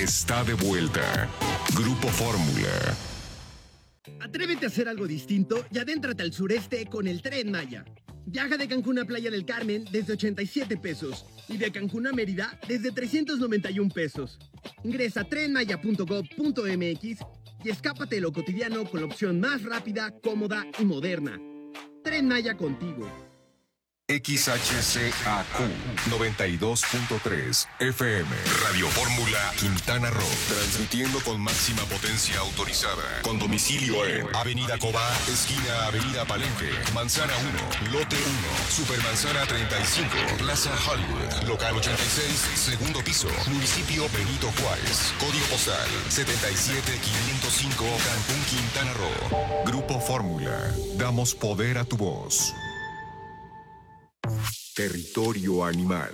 Está de vuelta. Grupo Fórmula. Atrévete a hacer algo distinto y adéntrate al sureste con el Tren Maya. Viaja de Cancún a Playa del Carmen desde 87 pesos y de Cancún a Mérida desde 391 pesos. Ingresa a trenmaya.gov.mx y escápate de lo cotidiano con la opción más rápida, cómoda y moderna. Tren Maya contigo. XHCAQ 92.3 FM Radio Fórmula Quintana Roo, transmitiendo con máxima potencia autorizada, con domicilio en Avenida Cobá, esquina Avenida Palenque, Manzana 1, Lote 1, Supermanzana 35, Plaza Hollywood, Local 86, segundo piso, Municipio Benito Juárez, Código postal 77505, Cancún, Quintana Roo. Grupo Fórmula, damos poder a tu voz. Territorio animal.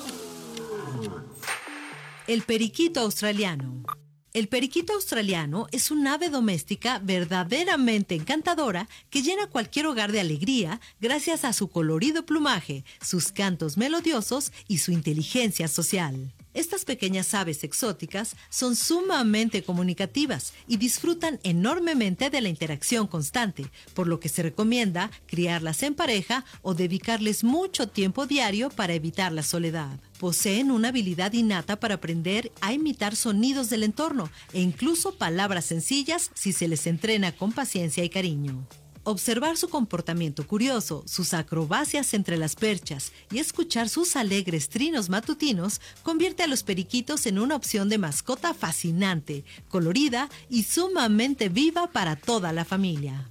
El periquito australiano. El periquito australiano es un ave doméstica verdaderamente encantadora que llena cualquier hogar de alegría gracias a su colorido plumaje, sus cantos melodiosos y su inteligencia social. Estas pequeñas aves exóticas son sumamente comunicativas y disfrutan enormemente de la interacción constante, por lo que se recomienda criarlas en pareja o dedicarles mucho tiempo diario para evitar la soledad. Poseen una habilidad innata para aprender a imitar sonidos del entorno e incluso palabras sencillas si se les entrena con paciencia y cariño. Observar su comportamiento curioso, sus acrobacias entre las perchas y escuchar sus alegres trinos matutinos convierte a los periquitos en una opción de mascota fascinante, colorida y sumamente viva para toda la familia.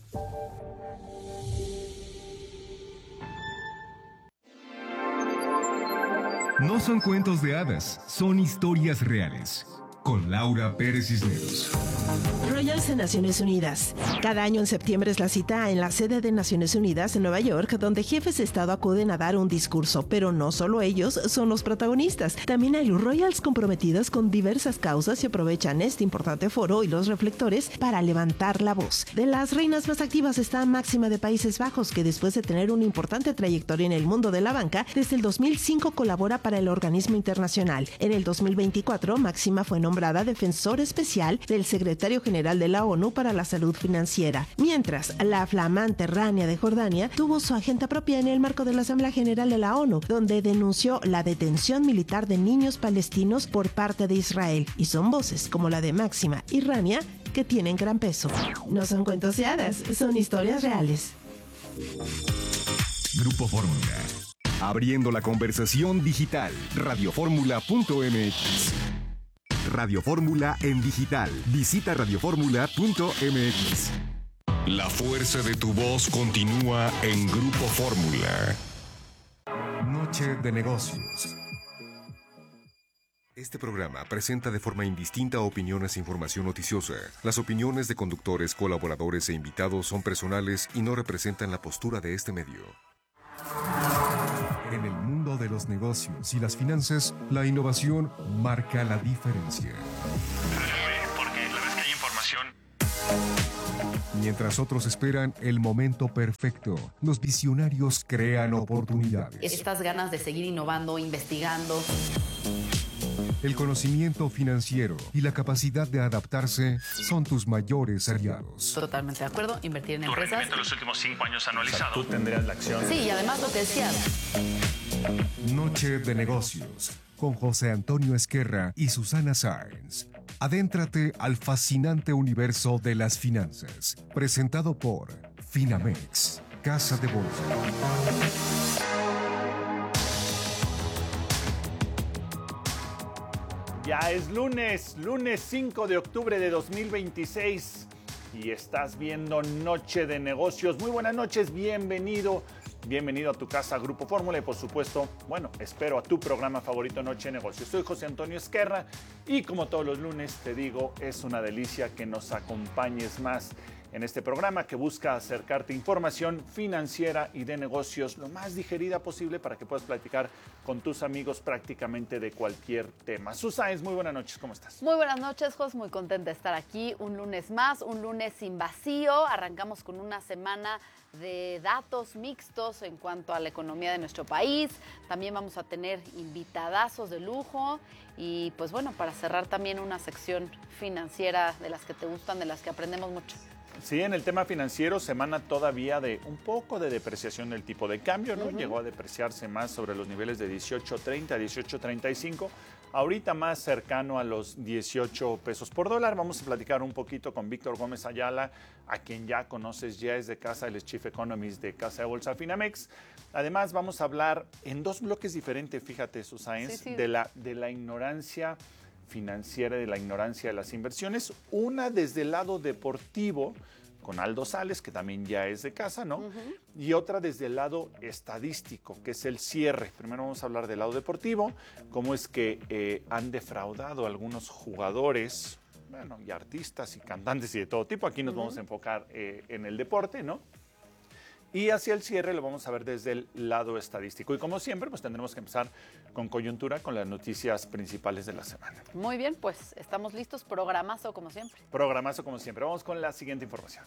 No son cuentos de hadas, son historias reales. Con Laura Pérez Cisneros. Royals de Naciones Unidas. Cada año en septiembre es la cita en la sede de Naciones Unidas en Nueva York, donde jefes de Estado acuden a dar un discurso, pero no solo ellos son los protagonistas. También hay Royals comprometidas con diversas causas y aprovechan este importante foro y los reflectores para levantar la voz. De las reinas más activas está Máxima de Países Bajos, que después de tener una importante trayectoria en el mundo de la banca, desde el 2005 colabora para el organismo internacional. En el 2024, Máxima fue nombrada defensor especial del secretario general de la ONU para la salud financiera, mientras la flamante Rania de Jordania tuvo su agenda propia en el marco de la Asamblea General de la ONU, donde denunció la detención militar de niños palestinos por parte de Israel, y son voces como la de Máxima y Rania que tienen gran peso. No son cuentos de hadas, son historias reales. Grupo Fórmula. Abriendo la conversación digital. Radioformula.mx. Radio Fórmula en digital. Visita radioformula.mx. La fuerza de tu voz continúa en Grupo Fórmula. Noche de negocios. Este programa presenta de forma indistinta opiniones e información noticiosa. Las opiniones de conductores, colaboradores e invitados son personales y no representan la postura de este medio. En el mundo de los negocios y las finanzas, la innovación marca la diferencia. Porque la vez que hay información... Mientras otros esperan el momento perfecto, los visionarios crean oportunidades. Estas ganas de seguir innovando, investigando. El conocimiento financiero y la capacidad de adaptarse son tus mayores aliados. Totalmente de acuerdo, invertir en Tu empresas. rendimiento de los últimos 5 años anualizado. Tú tendrías la acción. Sí, y además lo que decías. Noche de negocios, con José Antonio Esquerra y Susana Sáenz. Adéntrate al fascinante universo de las finanzas. Presentado por Finamex, Casa de Bolsa. Ya es lunes 5 de octubre de 2026 y estás viendo Noche de Negocios. Muy buenas noches, bienvenido a tu casa Grupo Fórmula y por supuesto, espero a tu programa favorito Noche de Negocios. Soy José Antonio Esquerra y como todos los lunes te digo, es una delicia que nos acompañes más en este programa que busca acercarte información financiera y de negocios lo más digerida posible para que puedas platicar con tus amigos prácticamente de cualquier tema. Susáenz, muy buenas noches, ¿cómo estás? Muy buenas noches, Jos, muy contenta de estar aquí un lunes más, un lunes sin vacío. Arrancamos con una semana de datos mixtos en cuanto a la economía de nuestro país. También vamos a tener invitadazos de lujo y pues bueno, para cerrar también una sección financiera de las que te gustan, de las que aprendemos mucho. Sí, en el tema financiero, semana todavía de un poco de depreciación del tipo de cambio, ¿no? Llegó a depreciarse más sobre los niveles de 18.30, 18.35. Ahorita más cercano a los 18 pesos por dólar. Vamos a platicar un poquito con Víctor Gómez Ayala, a quien ya conoces, ya es de casa, él es Chief Economist de Casa de Bolsa Finamex. Además, vamos a hablar en dos bloques diferentes, fíjate, Susáenz, de la ignorancia financiera, de la ignorancia de las inversiones. Una desde el lado deportivo, con Aldo Sales, que también ya es de casa, ¿no? Y otra desde el lado estadístico, que es el cierre. Primero vamos a hablar del lado deportivo, cómo es que han defraudado a algunos jugadores, bueno, y artistas y cantantes y de todo tipo. Aquí nos vamos a enfocar en el deporte, ¿no? Y hacia el cierre lo vamos a ver desde el lado estadístico. Y como siempre, pues tendremos que empezar con coyuntura, con las noticias principales de la semana. Muy bien, pues estamos listos. Programazo como siempre. Programazo como siempre. Vamos con la siguiente información.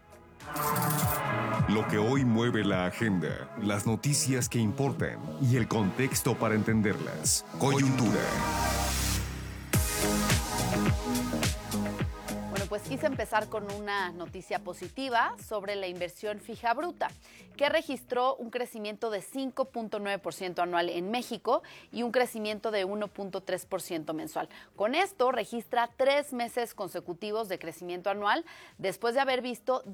Lo que hoy mueve la agenda, las noticias que importan y el contexto para entenderlas. Coyuntura. Pues quise empezar con una noticia positiva sobre la inversión fija bruta, que registró un crecimiento de 5.9% anual en México y un crecimiento de 1.3% mensual. Con esto registra 3 meses consecutivos de crecimiento anual después de haber visto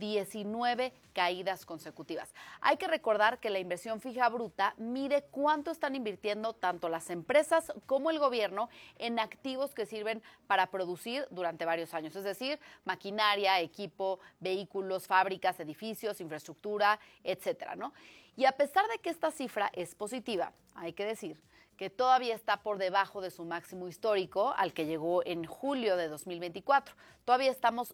19 caídas consecutivas. Hay que recordar que la inversión fija bruta mide cuánto están invirtiendo tanto las empresas como el gobierno en activos que sirven para producir durante varios años, es decir, maquinaria, equipo, vehículos, fábricas, edificios, infraestructura, etcétera, ¿no? Y a pesar de que esta cifra es positiva, hay que decir que todavía está por debajo de su máximo histórico, al que llegó en julio de 2024. Todavía estamos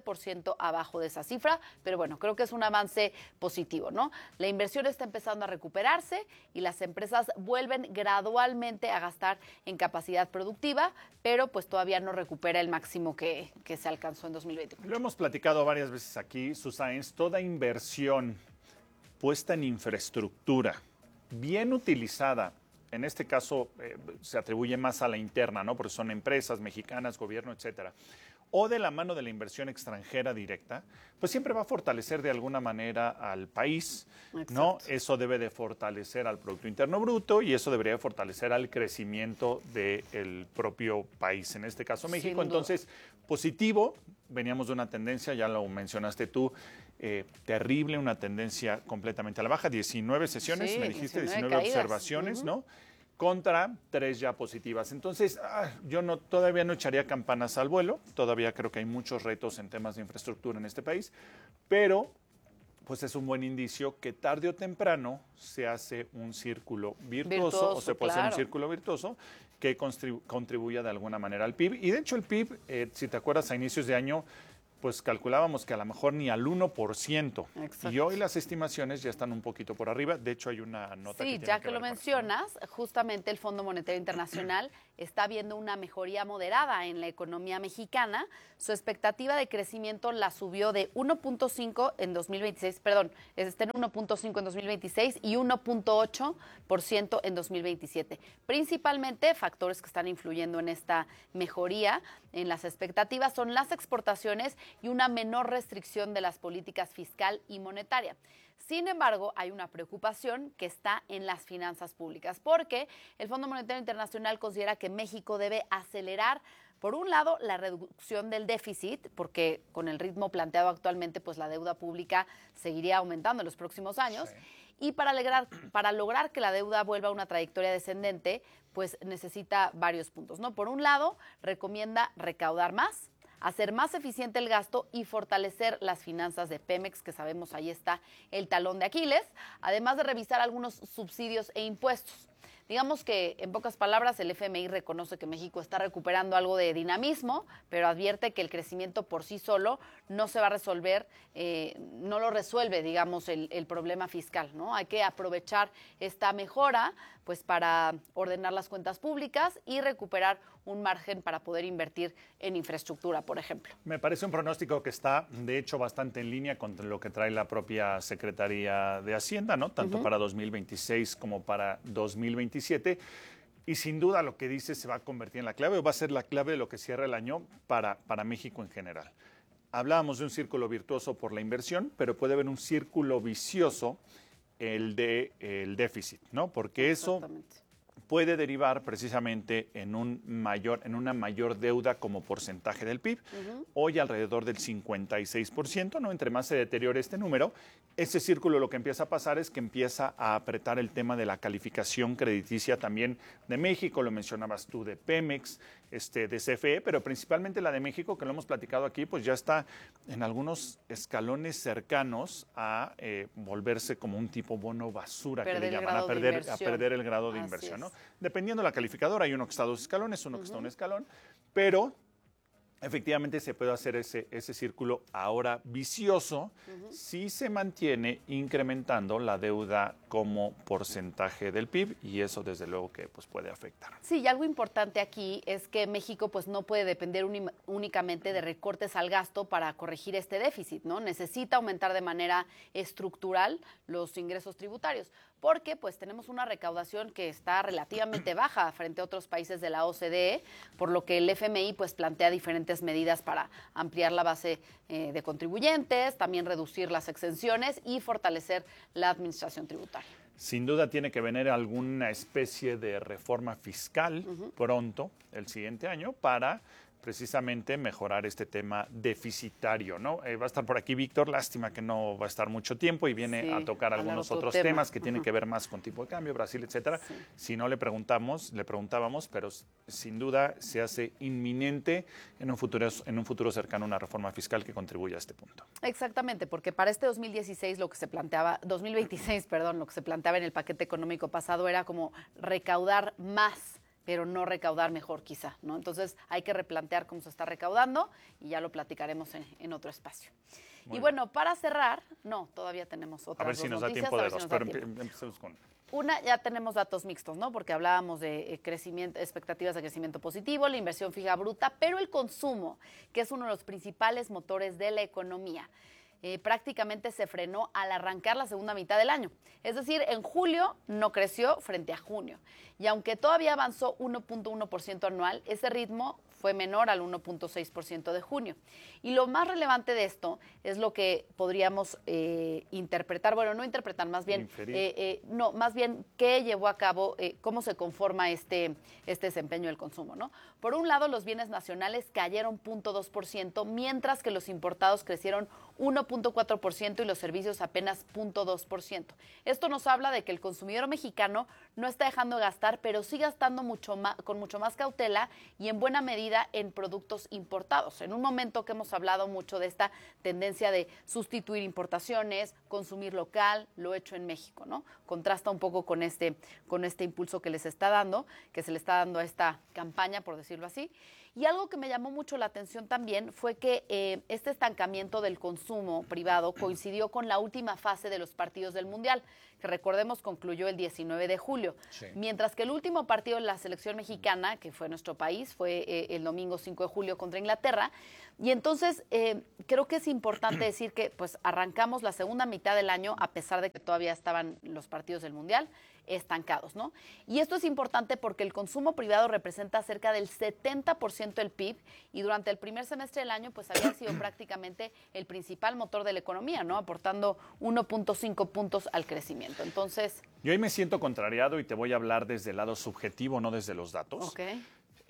7% abajo de esa cifra, pero bueno, creo que es un avance positivo, ¿no? La inversión está empezando a recuperarse y las empresas vuelven gradualmente a gastar en capacidad productiva, pero pues todavía no recupera el máximo que se alcanzó en 2024. Lo hemos platicado varias veces aquí, Susáenz, toda inversión puesta en infraestructura, bien utilizada, en este caso se atribuye más a la interna, ¿no? Porque son empresas mexicanas, gobierno, etcétera. O de la mano de la inversión extranjera directa, pues siempre va a fortalecer de alguna manera al país, ¿no? Eso debe de fortalecer al Producto Interno Bruto y eso debería de fortalecer al crecimiento del propio país, en este caso México. Entonces, positivo, veníamos de una tendencia, ya lo mencionaste tú, terrible, una tendencia completamente a la baja, 19 sesiones, sí, me dijiste, 19 caídas. Observaciones, ¿no? Contra 3 ya positivas. Entonces, yo todavía no echaría campanas al vuelo, todavía creo que hay muchos retos en temas de infraestructura en este país, pero pues es un buen indicio que tarde o temprano se hace un círculo virtuoso o se puede hacer un círculo virtuoso que contribuya de alguna manera al PIB. Y de hecho el PIB, si te acuerdas, a inicios de año, pues calculábamos que a lo mejor ni al 1%. Exacto. Y hoy las estimaciones ya están un poquito por arriba. De hecho, hay una nota que tiene ya que lo mencionas, justamente el Fondo Monetario Internacional está viendo una mejoría moderada en la economía mexicana. Su expectativa de crecimiento la subió de 1.5 en 2026, perdón, está en 1.5 en 2026 y 1.8% en 2027. Principalmente factores que están influyendo en esta mejoría en las expectativas son las exportaciones y una menor restricción de las políticas fiscal y monetaria. Sin embargo, hay una preocupación que está en las finanzas públicas, porque el Fondo Monetario Internacional considera que México debe acelerar, por un lado, la reducción del déficit, porque con el ritmo planteado actualmente, pues la deuda pública seguiría aumentando en los próximos años. Sí. Y para lograr que la deuda vuelva a una trayectoria descendente, pues necesita varios puntos, ¿no? Por un lado, recomienda recaudar más, hacer más eficiente el gasto y fortalecer las finanzas de Pemex, que sabemos ahí está el talón de Aquiles, además de revisar algunos subsidios e impuestos. Digamos que, en pocas palabras, el FMI reconoce que México está recuperando algo de dinamismo, pero advierte que el crecimiento por sí solo no se va a resolver, no lo resuelve, digamos, el problema fiscal, ¿no? Hay que aprovechar esta mejora pues para ordenar las cuentas públicas y recuperar un margen para poder invertir en infraestructura, por ejemplo. Me parece un pronóstico que está, de hecho, bastante en línea con lo que trae la propia Secretaría de Hacienda, ¿no? Tanto para 2026 como para 2027. Y sin duda lo que dice se va a convertir en la clave, o va a ser la clave de lo que cierra el año para México en general. Hablábamos de un círculo virtuoso por la inversión, pero puede haber un círculo vicioso, el déficit, ¿no? Porque eso puede derivar precisamente en una mayor deuda como porcentaje del PIB, hoy alrededor del 56%, ¿no? Entre más se deteriore este número, ese círculo lo que empieza a pasar es que empieza a apretar el tema de la calificación crediticia también de México, lo mencionabas tú, de Pemex, de CFE, pero principalmente la de México, que lo hemos platicado aquí, pues ya está en algunos escalones cercanos a volverse como un tipo bono basura, que le llaman, a perder el grado de inversión, ¿no? Dependiendo de la calificadora, hay uno que está a 2 escalones, uno que está a 1 escalón, pero efectivamente se puede hacer ese círculo ahora vicioso si se mantiene incrementando la deuda como porcentaje del PIB, y eso desde luego que pues puede afectar. Sí, y algo importante aquí es que México pues no puede depender únicamente de recortes al gasto para corregir este déficit, ¿no? Necesita aumentar de manera estructural los ingresos tributarios, porque pues tenemos una recaudación que está relativamente baja frente a otros países de la OCDE, por lo que el FMI pues plantea diferentes medidas para ampliar la base de contribuyentes, también reducir las exenciones y fortalecer la administración tributaria. Sin duda tiene que venir alguna especie de reforma fiscal pronto, el siguiente año, para precisamente mejorar este tema deficitario, ¿no? Va a estar por aquí Víctor, lástima que no va a estar mucho tiempo y viene a tocar algunos otros temas que tienen que ver más con tipo de cambio, Brasil, etcétera. Sí. Si no le preguntábamos, pero sin duda se hace inminente en un futuro cercano una reforma fiscal que contribuya a este punto. Exactamente, porque para este 2026 lo que se planteaba, 2026, perdón, lo que se planteaba en el paquete económico pasado era como recaudar más, pero no recaudar mejor quizá, ¿no? Entonces hay que replantear cómo se está recaudando y ya lo platicaremos en otro espacio. Muy bueno, bien. Para cerrar, todavía tenemos otras A ver si nos da tiempo de dos, pero empecemos con... Una, ya tenemos datos mixtos, ¿no? Porque hablábamos de crecimiento, expectativas de crecimiento positivo, la inversión fija bruta, pero el consumo, que es uno de los principales motores de la economía, prácticamente se frenó al arrancar la segunda mitad del año. Es decir, en julio no creció frente a junio. Y aunque todavía avanzó 1.1% anual, ese ritmo fue menor al 1.6% de junio. Y lo más relevante de esto es lo que podríamos interpretar, bueno, no interpretar, más bien, más bien qué llevó a cabo, cómo se conforma este desempeño del consumo, ¿no? Por un lado, los bienes nacionales cayeron 0.2%, mientras que los importados crecieron 1.4% y los servicios apenas 0.2%. Esto nos habla de que el consumidor mexicano no está dejando de gastar, pero sí gastando con mucho más cautela y en buena medida en productos importados. En un momento que hemos hablado mucho de esta tendencia de sustituir importaciones, consumir local, lo hecho en México, ¿no? Contrasta un poco con este impulso que se le está dando a esta campaña, por decirlo así. Y algo que me llamó mucho la atención también fue que este estancamiento del consumo privado coincidió con la última fase de los partidos del Mundial, que recordemos concluyó el 19 de julio. Sí. Mientras que el último partido de la selección mexicana, que fue nuestro país, fue el domingo 5 de julio contra Inglaterra. Y entonces creo que es importante decir que pues arrancamos la segunda mitad del año, a pesar de que todavía estaban los partidos del Mundial, estancados, ¿no? Y esto es importante porque el consumo privado representa cerca del 70% del PIB y durante el primer semestre del año pues había sido prácticamente el principal motor de la economía, ¿no? Aportando 1.5 puntos al crecimiento. Entonces... Yo ahí me siento contrariado y te voy a hablar desde el lado subjetivo, no desde los datos. Okay.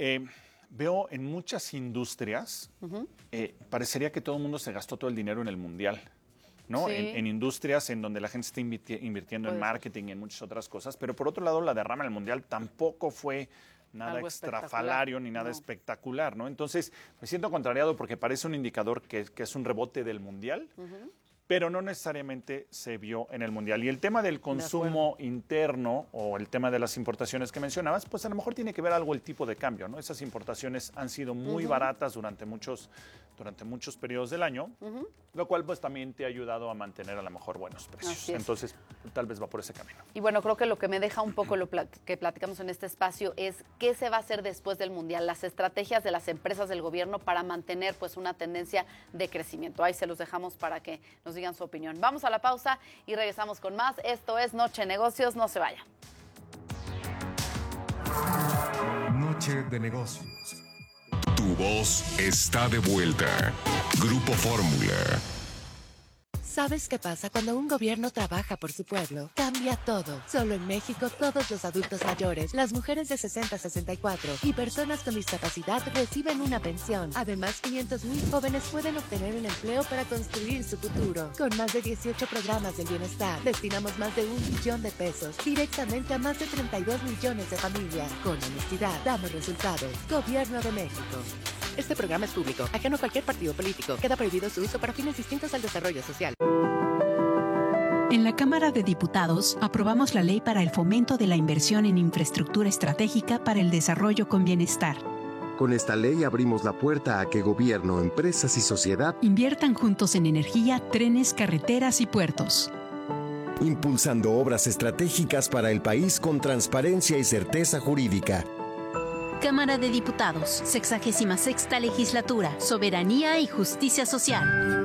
Veo en muchas industrias, parecería que todo el mundo se gastó todo el dinero en el Mundial, ¿no? Sí. En industrias en donde la gente está invirtiendo en marketing y en muchas otras cosas, pero por otro lado la derrama en el Mundial tampoco fue nada extrafalario ni nada espectacular, ¿no? Entonces me siento contrariado porque parece un indicador que es un rebote del Mundial, pero no necesariamente se vio en el Mundial. Y el tema del consumo interno o el tema de las importaciones que mencionabas, pues a lo mejor tiene que ver algo el tipo de cambio, ¿no? Esas importaciones han sido muy baratas durante muchos periodos del año, lo cual pues también te ha ayudado a mantener a lo mejor buenos precios. Entonces, tal vez va por ese camino. Y bueno, creo que lo que me deja un poco lo que platicamos en este espacio es qué se va a hacer después del Mundial, las estrategias de las empresas del gobierno para mantener pues una tendencia de crecimiento. Ahí se los dejamos para que nos digan su opinión. Vamos a la pausa y regresamos con más. Esto es Noche de Negocios, no se vaya. Noche de Negocios. Tu voz está de vuelta. Grupo Fórmula. ¿Sabes qué pasa cuando un gobierno trabaja por su pueblo? Cambia todo. Solo en México, todos los adultos mayores, las mujeres de 60 a 64 y personas con discapacidad reciben una pensión. Además, 500,000 jóvenes pueden obtener un empleo para construir su futuro. Con más de 18 programas del bienestar, destinamos más de 1 billón de pesos directamente a más de 32 millones de familias. Con honestidad, damos resultados. Gobierno de México. Este programa es público, ajeno a cualquier partido político. Queda prohibido su uso para fines distintos al desarrollo social. En la Cámara de Diputados aprobamos la ley para el fomento de la inversión en infraestructura estratégica para el desarrollo con bienestar. Con esta ley abrimos la puerta a que gobierno, empresas y sociedad inviertan juntos en energía, trenes, carreteras y puertos. Impulsando obras estratégicas para el país con transparencia y certeza jurídica. Cámara de Diputados, 66ª Legislatura, Soberanía y Justicia Social.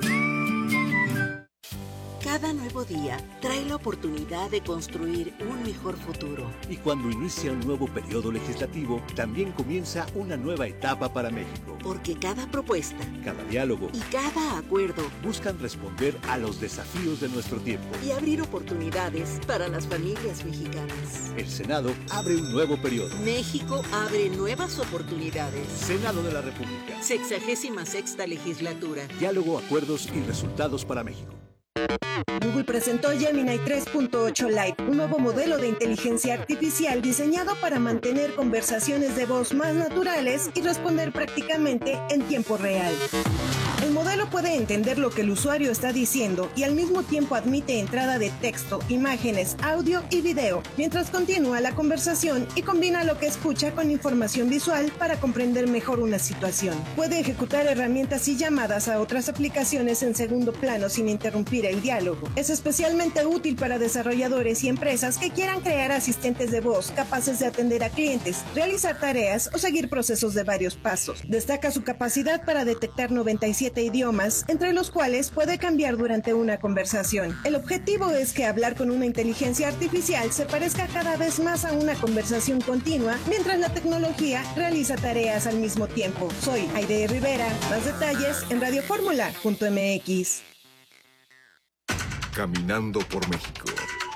Cada nuevo día trae la oportunidad de construir un mejor futuro. Y cuando inicia un nuevo periodo legislativo, también comienza una nueva etapa para México. Porque cada propuesta, cada diálogo y cada acuerdo buscan responder a los desafíos de nuestro tiempo y abrir oportunidades para las familias mexicanas. El Senado abre un nuevo periodo. México abre nuevas oportunidades. Senado de la República. 66ª Legislatura. Diálogo, acuerdos y resultados para México. Google presentó Gemini 3.8 Lite, un nuevo modelo de inteligencia artificial diseñado para mantener conversaciones de voz más naturales y responder prácticamente en tiempo real. El modelo puede entender lo que el usuario está diciendo y al mismo tiempo admite entrada de texto, imágenes, audio y video, mientras continúa la conversación y combina lo que escucha con información visual para comprender mejor una situación. Puede ejecutar herramientas y llamadas a otras aplicaciones en segundo plano sin interrumpir el diálogo. Es especialmente útil para desarrolladores y empresas que quieran crear asistentes de voz capaces de atender a clientes, realizar tareas o seguir procesos de varios pasos. Destaca su capacidad para detectar 97 idiomas, entre los cuales puede cambiar durante una conversación. El objetivo es que hablar con una inteligencia artificial se parezca cada vez más a una conversación continua, mientras la tecnología realiza tareas al mismo tiempo. Soy Aide Rivera. Más detalles en radioformula.mx. Caminando por México.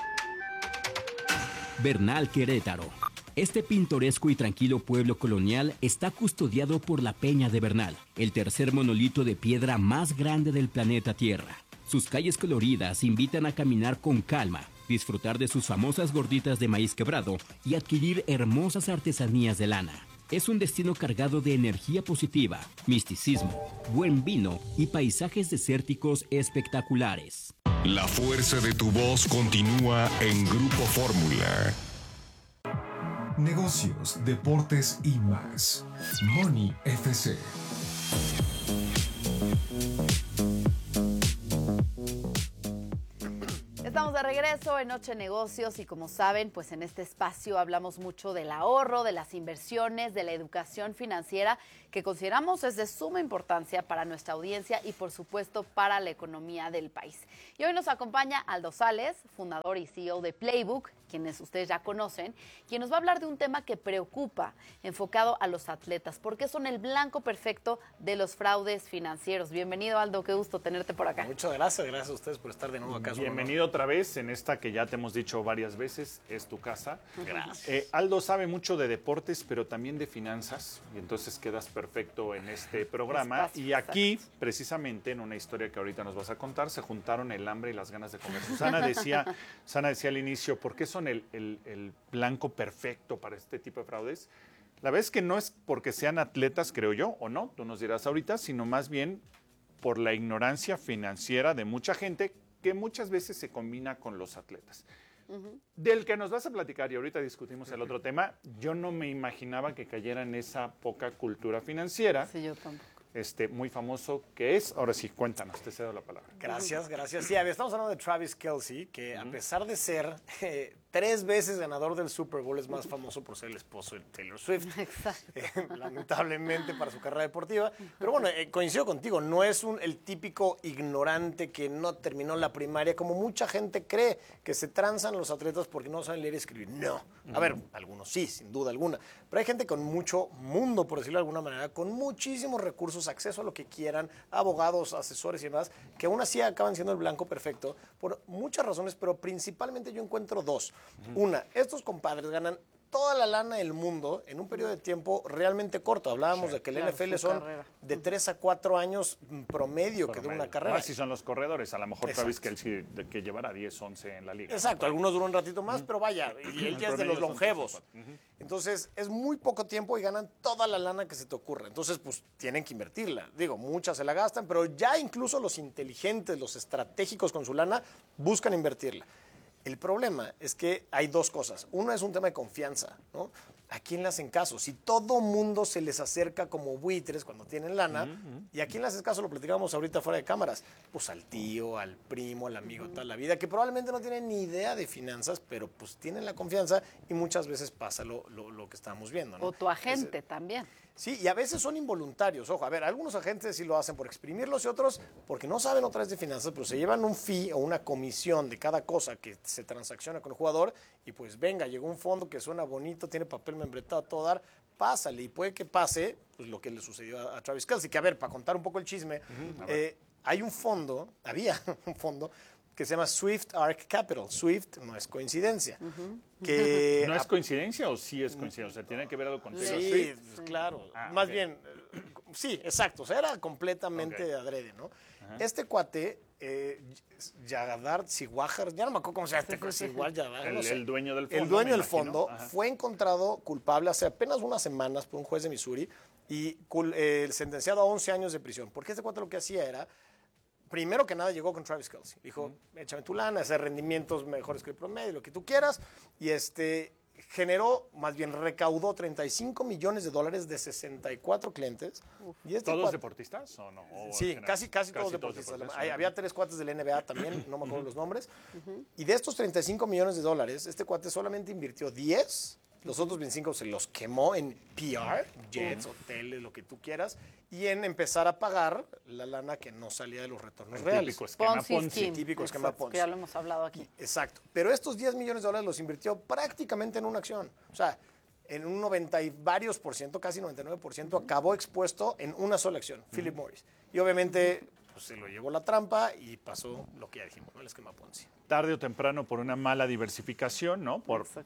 Bernal, Querétaro. Este pintoresco y tranquilo pueblo colonial está custodiado por la Peña de Bernal, el tercer monolito de piedra más grande del planeta Tierra. Sus calles coloridas invitan a caminar con calma, disfrutar de sus famosas gorditas de maíz quebrado y adquirir hermosas artesanías de lana. Es un destino cargado de energía positiva, misticismo, buen vino y paisajes desérticos espectaculares. La fuerza de tu voz continúa en Grupo Fórmula. Negocios, deportes y más. Money FC. Estamos de regreso en Noche de Negocios y como saben, pues en este espacio hablamos mucho del ahorro, de las inversiones, de la educación financiera que consideramos es de suma importancia para nuestra audiencia y por supuesto para la economía del país. Y hoy nos acompaña Aldo Sales, fundador y CEO de Playbook, quienes ustedes ya conocen, quien nos va a hablar de un tema que preocupa, enfocado a los atletas, porque son el blanco perfecto de los fraudes financieros. Bienvenido, Aldo, qué gusto tenerte por acá. Muchas gracias a ustedes por estar de nuevo acá. Bienvenido otra vez en esta que ya te hemos dicho varias veces, es tu casa. Gracias. Aldo sabe mucho de deportes, pero también de finanzas, y entonces quedas perfecto en este programa. Espacio, y aquí, precisamente, en una historia que ahorita nos vas a contar, se juntaron el hambre y las ganas de comer. Susana decía al inicio, ¿por qué son el blanco perfecto para este tipo de fraudes? La verdad es que no es porque sean atletas, creo yo, o no, tú nos dirás ahorita, sino más bien por la ignorancia financiera de mucha gente que muchas veces se combina con los atletas. Del que nos vas a platicar, y ahorita discutimos el otro tema, yo no me imaginaba que cayera en esa poca cultura financiera. Sí, yo tampoco. Muy famoso que es. Ahora sí, cuéntanos, te cedo la palabra. Gracias. Sí, estamos hablando de Travis Kelce, que a pesar de ser 3 veces ganador del Super Bowl, es más famoso por ser el esposo de Taylor Swift. Exacto. Lamentablemente para su carrera deportiva. Pero bueno, coincido contigo, no es el típico ignorante que no terminó la primaria, como mucha gente cree, que se transan los atletas porque no saben leer y escribir. No. A ver, algunos sí, sin duda alguna. Pero hay gente con mucho mundo, por decirlo de alguna manera, con muchísimos recursos, acceso a lo que quieran, abogados, asesores y demás, que aún así acaban siendo el blanco perfecto por muchas razones, pero principalmente yo encuentro 2. Una, estos compadres ganan toda la lana del mundo en un periodo de tiempo realmente corto. Hablábamos de que el NFL son de 3 a 4 años promedio que dura una carrera. Así son los corredores. A lo mejor Travis Kelce que llevará 10, 11 en la liga. Exacto, algunos duran un ratito más, pero vaya, y él ya es de los longevos. Entonces, es muy poco tiempo y ganan toda la lana que se te ocurra. Entonces, pues, tienen que invertirla. Digo, muchas se la gastan, pero ya incluso los inteligentes, los estratégicos con su lana, buscan invertirla. El problema es que hay 2 cosas. Uno es un tema de confianza, ¿no? ¿A quién le hacen caso? Si todo mundo se les acerca como buitres cuando tienen lana, ¿y a quién le haces caso? Lo platicábamos ahorita fuera de cámaras. Pues al tío, al primo, al amigo, toda la vida, que probablemente no tienen ni idea de finanzas, pero pues tienen la confianza y muchas veces pasa lo que estamos viendo, ¿no? O tu agente también. Sí, y a veces son involuntarios. Ojo, a ver, algunos agentes sí lo hacen por exprimirlos y otros porque no saben otra vez de finanzas, pero se llevan un fee o una comisión de cada cosa que se transacciona con el jugador y pues venga, llegó un fondo que suena bonito, tiene papel membretado a todo dar, pásale. Y puede que pase pues, lo que le sucedió a Travis Kelce. Que a ver, para contar un poco el chisme, había un fondo que se llama Swift Arc Capital. Swift no es coincidencia. Que ¿No es coincidencia o sí es coincidencia? O sea, ¿tiene que ver algo con Taylor Swift? Swift? Sí, claro. Más bien, sí, exacto. O sea, era completamente adrede, ¿no? Este cuate, Jadar Siwajar, ya no me acuerdo cómo se llama el dueño del fondo. El dueño del fondo fue encontrado culpable hace apenas unas semanas por un juez de Missouri y sentenciado a 11 años de prisión. Porque este cuate lo que hacía era, primero que nada llegó con Travis Kelce. Dijo, échame tu lana, hacer rendimientos mejores que el promedio, lo que tú quieras. Y generó, más bien recaudó $35 millones de 64 clientes. Y ¿Todos deportistas o no? Sí, casi todos deportistas. Había 3 cuates de la NBA también, no me acuerdo los nombres. Y de estos $35 millones, este cuate solamente invirtió 10. Los otros 25 se los quemó en PR, jets, hoteles, lo que tú quieras, y en empezar a pagar la lana que no salía de los retornos reales. Típico esquema Ponzi. Típico esquema Ponzi. Que ya lo hemos hablado aquí. Exacto. Pero estos $10 millones los invirtió prácticamente en una acción. O sea, en un 90 y varios por ciento, casi 99%, acabó expuesto en una sola acción, Philip Morris. Y obviamente pues, se lo llevó la trampa y pasó lo que ya dijimos, ¿no? El esquema Ponzi. Tarde o temprano por una mala diversificación, ¿no?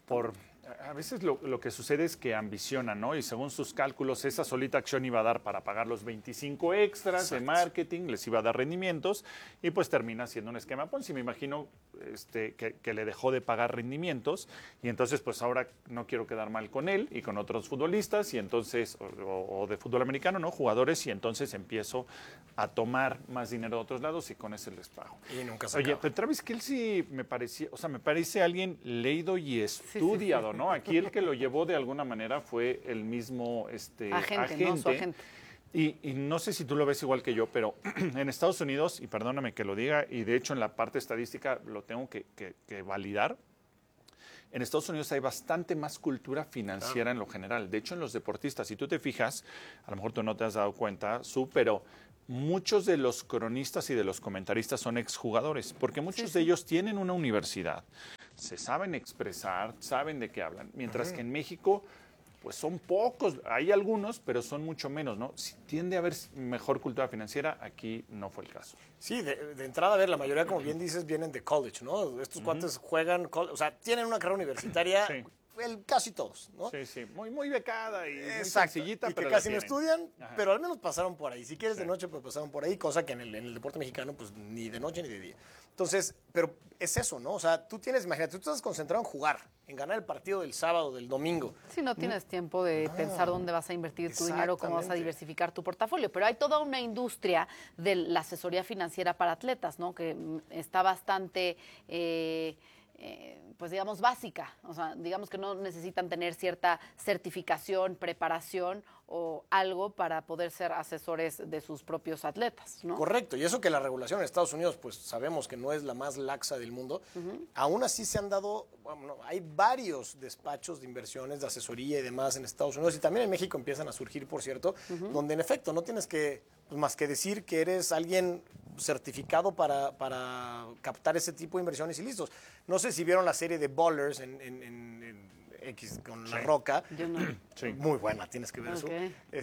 A veces lo que sucede es que ambicionan, ¿no? Y según sus cálculos, esa solita acción iba a dar para pagar los 25 extras de marketing, les iba a dar rendimientos y pues termina siendo un esquema Ponzi. Me imagino que le dejó de pagar rendimientos y entonces pues ahora no quiero quedar mal con él y con otros futbolistas y entonces, o de fútbol americano, ¿no? Jugadores y entonces empiezo a tomar más dinero de otros lados y con ese les pago. Y nunca se Oye, acaba. pero Travis Kelce me parece alguien leído y estudiado, ¿no? Aquí el que lo llevó de alguna manera fue el mismo agente. ¿no? Su agente. Y no sé si tú lo ves igual que yo, pero en Estados Unidos, y perdóname que lo diga, y de hecho en la parte estadística lo tengo que validar, en Estados Unidos hay bastante más cultura financiera en lo general. De hecho, en los deportistas, si tú te fijas, a lo mejor tú no te has dado cuenta, pero muchos de los cronistas y de los comentaristas son exjugadores, porque muchos de ellos tienen una universidad, se saben expresar, saben de qué hablan, mientras que en México pues son pocos, hay algunos, pero son mucho menos, ¿no? Si tiende a haber mejor cultura financiera, aquí no fue el caso. Sí, de entrada, a ver, la mayoría, como bien dices, vienen de college, ¿no? Estos cuates juegan, o sea, tienen una carrera universitaria casi todos, ¿no? Sí, sí, muy becada y muy Exacto, sencillita, y pero que la casi no tienen. estudian, Ajá. pero al menos pasaron por ahí. Si quieres de noche, pues pasaron por ahí, cosa que en el deporte mexicano, pues ni de noche ni de día. Entonces, pero es eso, ¿no? O sea, tú imagínate, tú estás concentrado en jugar, en ganar el partido del sábado, del domingo. Si no tienes tiempo de pensar dónde vas a invertir tu dinero, cómo vas a diversificar tu portafolio. Pero hay toda una industria de la asesoría financiera para atletas, ¿no? Que está bastante, pues digamos, básica. O sea, digamos que no necesitan tener cierta certificación, preparación o algo para poder ser asesores de sus propios atletas, ¿no? Correcto, y eso que la regulación en Estados Unidos, pues sabemos que no es la más laxa del mundo, aún así se han dado, bueno, hay varios despachos de inversiones, de asesoría y demás en Estados Unidos, y también en México empiezan a surgir, por cierto, donde en efecto no tienes que, pues, más que decir que eres alguien certificado para captar ese tipo de inversiones y listos. No sé si vieron la serie de Ballers en X con La Roca. Yo no. Sí. Muy buena, tienes que ver eso.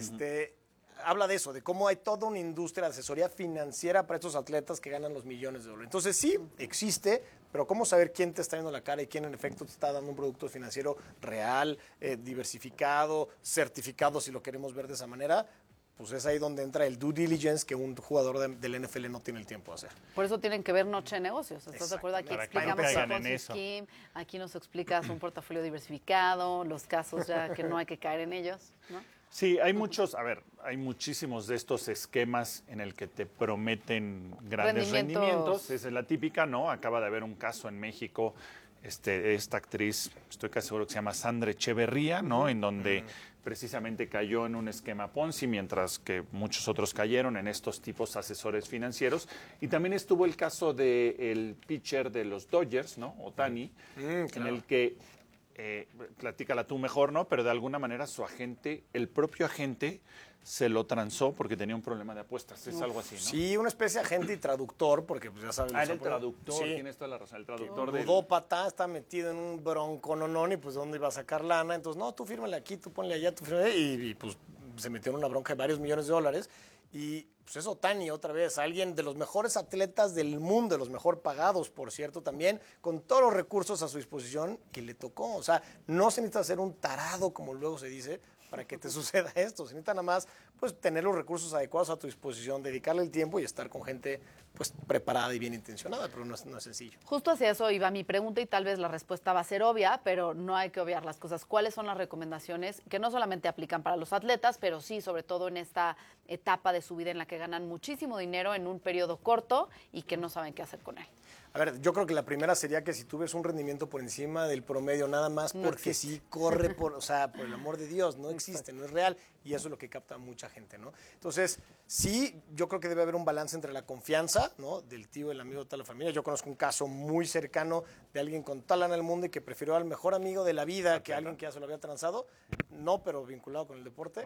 Habla de eso, de cómo hay toda una industria de asesoría financiera para estos atletas que ganan los millones de dólares. Entonces sí, existe, pero ¿cómo saber quién te está viendo la cara y quién en efecto te está dando un producto financiero real, diversificado, certificado, si lo queremos ver de esa manera? Pues es ahí donde entra el due diligence que un jugador del NFL no tiene el tiempo de hacer. Por eso tienen que ver Noche de Negocios. ¿Estás de acuerdo? Aquí Para que no explicamos caigan el en Ponzi eso. Scheme, aquí nos explicas un portafolio diversificado, los casos ya que no hay que caer en ellos, ¿no? Sí, hay muchos, hay muchísimos de estos esquemas en el que te prometen grandes rendimientos. Esa es la típica, ¿no? Acaba de haber un caso en México, esta actriz, estoy casi seguro que se llama Sandra Echeverría, ¿no? En donde precisamente cayó en un esquema Ponzi, mientras que muchos otros cayeron en estos tipos asesores financieros. Y también estuvo el caso del pitcher de los Dodgers, ¿no? Ohtani, en el que platícala tú mejor, ¿no? Pero de alguna manera su agente, el propio agente, se lo transó porque tenía un problema de apuestas. Es algo así, ¿no? Sí, una especie de agente y traductor, porque pues ya sabes. Era el traductor, tienes toda la razón, el traductor de... ludópata, está metido en un broncononón y pues ¿dónde iba a sacar lana? Entonces, no, tú fírmale aquí, tú ponle allá, tú fírmale, y pues se metió en una bronca de varios millones de dólares. Y pues es Ohtani otra vez, alguien de los mejores atletas del mundo, de los mejor pagados, por cierto, también, con todos los recursos a su disposición, que le tocó. O sea, no se necesita ser un tarado, como luego se dice, para que te suceda esto. Se necesita nada más, pues, tener los recursos adecuados a tu disposición, dedicarle el tiempo y estar con gente, pues, preparada y bien intencionada, pero no es sencillo. Justo hacia eso iba mi pregunta y tal vez la respuesta va a ser obvia, pero no hay que obviar las cosas. ¿Cuáles son las recomendaciones que no solamente aplican para los atletas, pero sí, sobre todo en esta etapa de su vida en la que ganan muchísimo dinero en un periodo corto y que no saben qué hacer con él? A ver, yo creo que la primera sería que si tú ves un rendimiento por encima del promedio, nada más No porque existe. sí corre, o sea, por el amor de Dios, no existe, no es real, y eso es lo que capta a mucha gente, ¿no? Entonces, sí, yo creo que debe haber un balance entre la confianza, ¿no? Del tío, el amigo de toda la familia. Yo conozco un caso muy cercano de alguien con tal lana en el mundo y que prefirió al mejor amigo de la vida que a alguien que ya se lo había transado, no, pero vinculado con el deporte,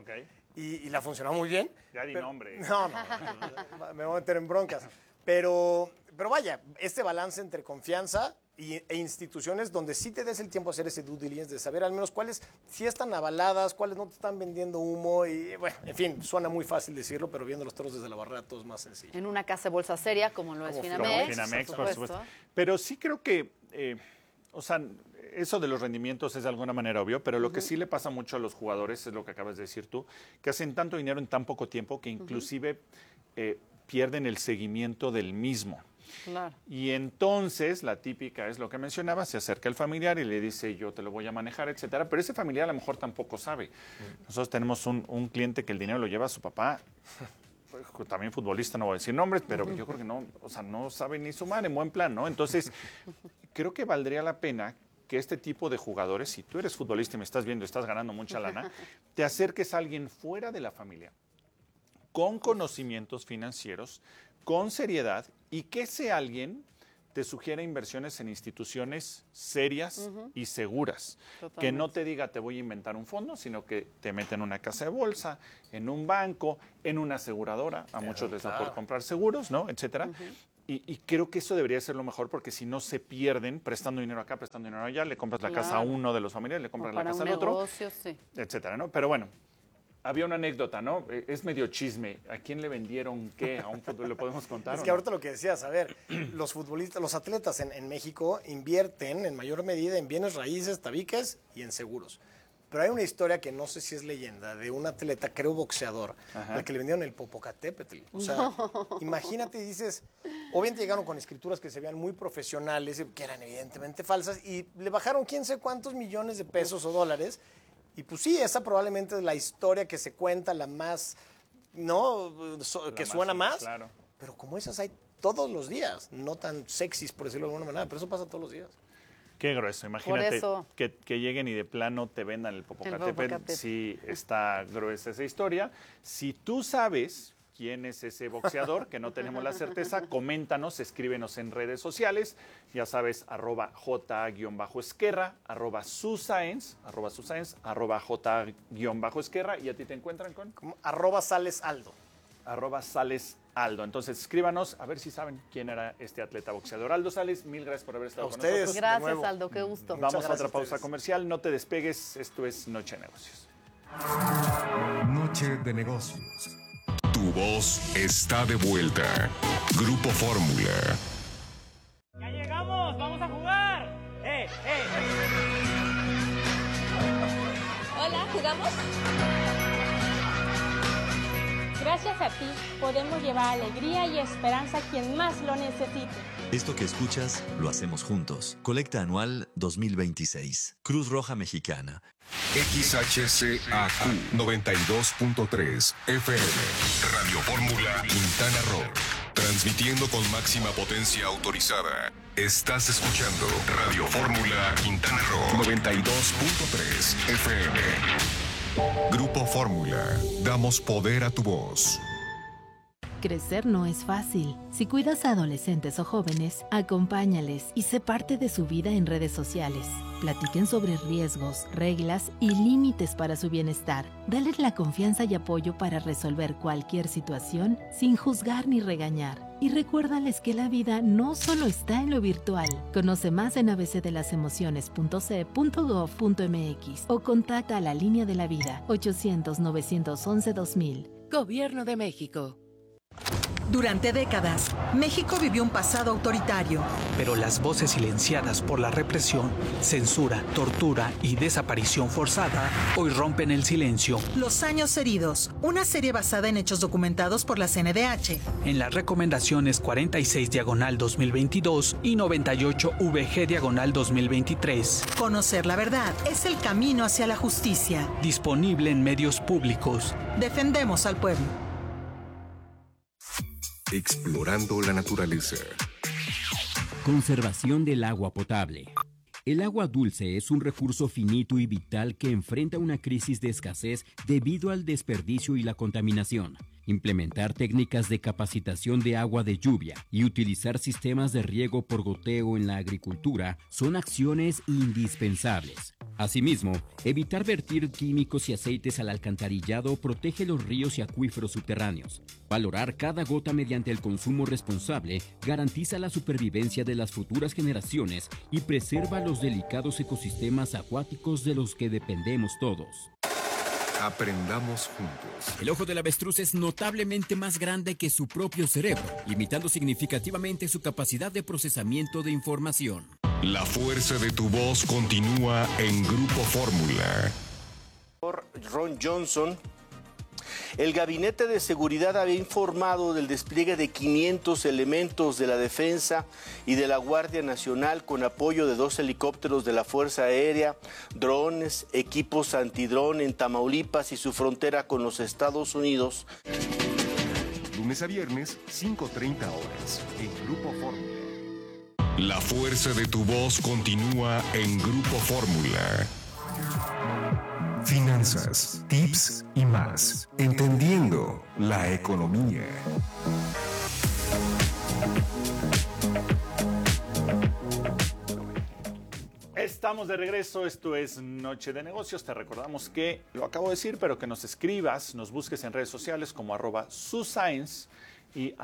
y la funcionó muy bien. Ya di nombre. No, me voy a meter en broncas. Pero vaya, este balance entre confianza e instituciones donde sí te des el tiempo a hacer ese due diligence, de saber al menos cuáles sí están avaladas, cuáles no te están vendiendo humo, y bueno, en fin, suena muy fácil decirlo, pero viendo los toros desde la barrera todo es más sencillo. En una casa de bolsa seria como lo es Finamex, por supuesto. Pero sí creo que, o sea, eso de los rendimientos es de alguna manera obvio, pero lo que sí le pasa mucho a los jugadores, es lo que acabas de decir tú, que hacen tanto dinero en tan poco tiempo que inclusive pierden el seguimiento del mismo. Claro. Y entonces, la típica es lo que mencionaba, se acerca el familiar y le dice, yo te lo voy a manejar, etcétera, pero ese familiar a lo mejor tampoco sabe. Nosotros tenemos un cliente que el dinero lo lleva a su papá, también futbolista, no voy a decir nombres, pero yo creo que no, o sea, no sabe ni sumar en buen plan, ¿no? Entonces, creo que valdría la pena que este tipo de jugadores, si tú eres futbolista y me estás viendo, estás ganando mucha lana, te acerques a alguien fuera de la familia, con conocimientos financieros, con seriedad, y que ese alguien te sugiera inversiones en instituciones serias y seguras. Totalmente. Que no te diga te voy a inventar un fondo, sino que te mete en una casa de bolsa, en un banco, en una aseguradora. A muchos les da por comprar seguros, ¿no? Etcétera. Y creo que eso debería ser lo mejor, porque si no se pierden prestando dinero acá, prestando dinero allá, le compras la casa a uno de los familiares, le compras la casa al otro, negocio, sí. etcétera, ¿no? Pero bueno, Había una anécdota, ¿no? Es medio chisme. ¿A quién le vendieron qué? ¿A un fútbol le podemos contar? Es que ahorita lo que decías, a ver, los futbolistas, los atletas en México invierten en mayor medida en bienes raíces, tabiques y en seguros. Pero hay una historia que no sé si es leyenda, de un atleta, creo boxeador, al que le vendieron el Popocatépetl. O sea, imagínate, dices, obviamente llegaron con escrituras que se veían muy profesionales, que eran evidentemente falsas, y le bajaron quién sé cuántos millones de pesos o dólares. Y pues sí, esa probablemente es la historia que se cuenta, la más, ¿no? Que suena más. Claro. Pero como esas hay todos los días, no tan sexys, por decirlo de alguna manera, pero eso pasa todos los días. Qué grueso, imagínate que lleguen y de plano te vendan el Popocatépetl. Sí, está gruesa esa historia. Si tú sabes quién es ese boxeador, que no tenemos la certeza, coméntanos, escríbenos en redes sociales, ya sabes, @J_Esquerra, @Susaens, @J_Esquerra, y a ti te encuentran con @SalesAldo. @SalesAldo. Entonces escríbanos a ver si saben quién era este atleta boxeador. Aldo Sales, mil gracias por haber estado con nosotros. Gracias, Aldo, qué gusto. Vamos a otra pausa comercial, no te despegues, esto es Noche de Negocios. Noche de Negocios. Tu voz está de vuelta. Grupo Fórmula. ¡Ya llegamos! ¡Vamos a jugar! Hola, ¿jugamos? Gracias a ti podemos llevar alegría y esperanza a quien más lo necesite. Esto que escuchas lo hacemos juntos. Colecta anual 2026. Cruz Roja Mexicana. XHCAQ 92.3 FM. Radio Fórmula Quintana Roo. Transmitiendo con máxima potencia autorizada. Estás escuchando Radio Fórmula Quintana Roo 92.3 FM. Grupo Fórmula. Damos poder a tu voz. Crecer no es fácil. Si cuidas a adolescentes o jóvenes, acompáñales y sé parte de su vida en redes sociales. Platiquen sobre riesgos, reglas y límites para su bienestar. Dales la confianza y apoyo para resolver cualquier situación sin juzgar ni regañar. Y recuérdales que la vida no solo está en lo virtual. Conoce más en abcdelasemociones.ce.gov.mx o contacta a la Línea de la Vida 800-911-2000. Gobierno de México. Durante décadas, México vivió un pasado autoritario. Pero las voces silenciadas por la represión, censura, tortura y desaparición forzada hoy rompen el silencio. Los años heridos, una serie basada en hechos documentados por la CNDH. En las recomendaciones 46/2022 y 98VG/2023. Conocer la verdad es el camino hacia la justicia. Disponible en medios públicos. Defendemos al pueblo. Explorando la naturaleza. Conservación del agua potable. El agua dulce es un recurso finito y vital que enfrenta una crisis de escasez debido al desperdicio y la contaminación. Implementar técnicas de capacitación de agua de lluvia y utilizar sistemas de riego por goteo en la agricultura son acciones indispensables. Asimismo, evitar vertir químicos y aceites al alcantarillado protege los ríos y acuíferos subterráneos. Valorar cada gota mediante el consumo responsable garantiza la supervivencia de las futuras generaciones y preserva los delicados ecosistemas acuáticos de los que dependemos todos. Aprendamos juntos. El ojo del avestruz es notablemente más grande que su propio cerebro, limitando significativamente su capacidad de procesamiento de información. La fuerza de tu voz continúa en Grupo Fórmula. Por Ron Johnson, el Gabinete de Seguridad había informado del despliegue de 500 elementos de la Defensa y de la Guardia Nacional con apoyo de 2 helicópteros de la Fuerza Aérea, drones, equipos antidrón en Tamaulipas y su frontera con los Estados Unidos. Lunes a viernes, 5:30 horas, en Grupo Fórmula. La fuerza de tu voz continúa en Grupo Fórmula. Finanzas, tips y más. Entendiendo la economía. Estamos de regreso, esto es Noche de Negocios. Te recordamos que, lo acabo de decir, pero que nos escribas, nos busques en redes sociales como @Susaens y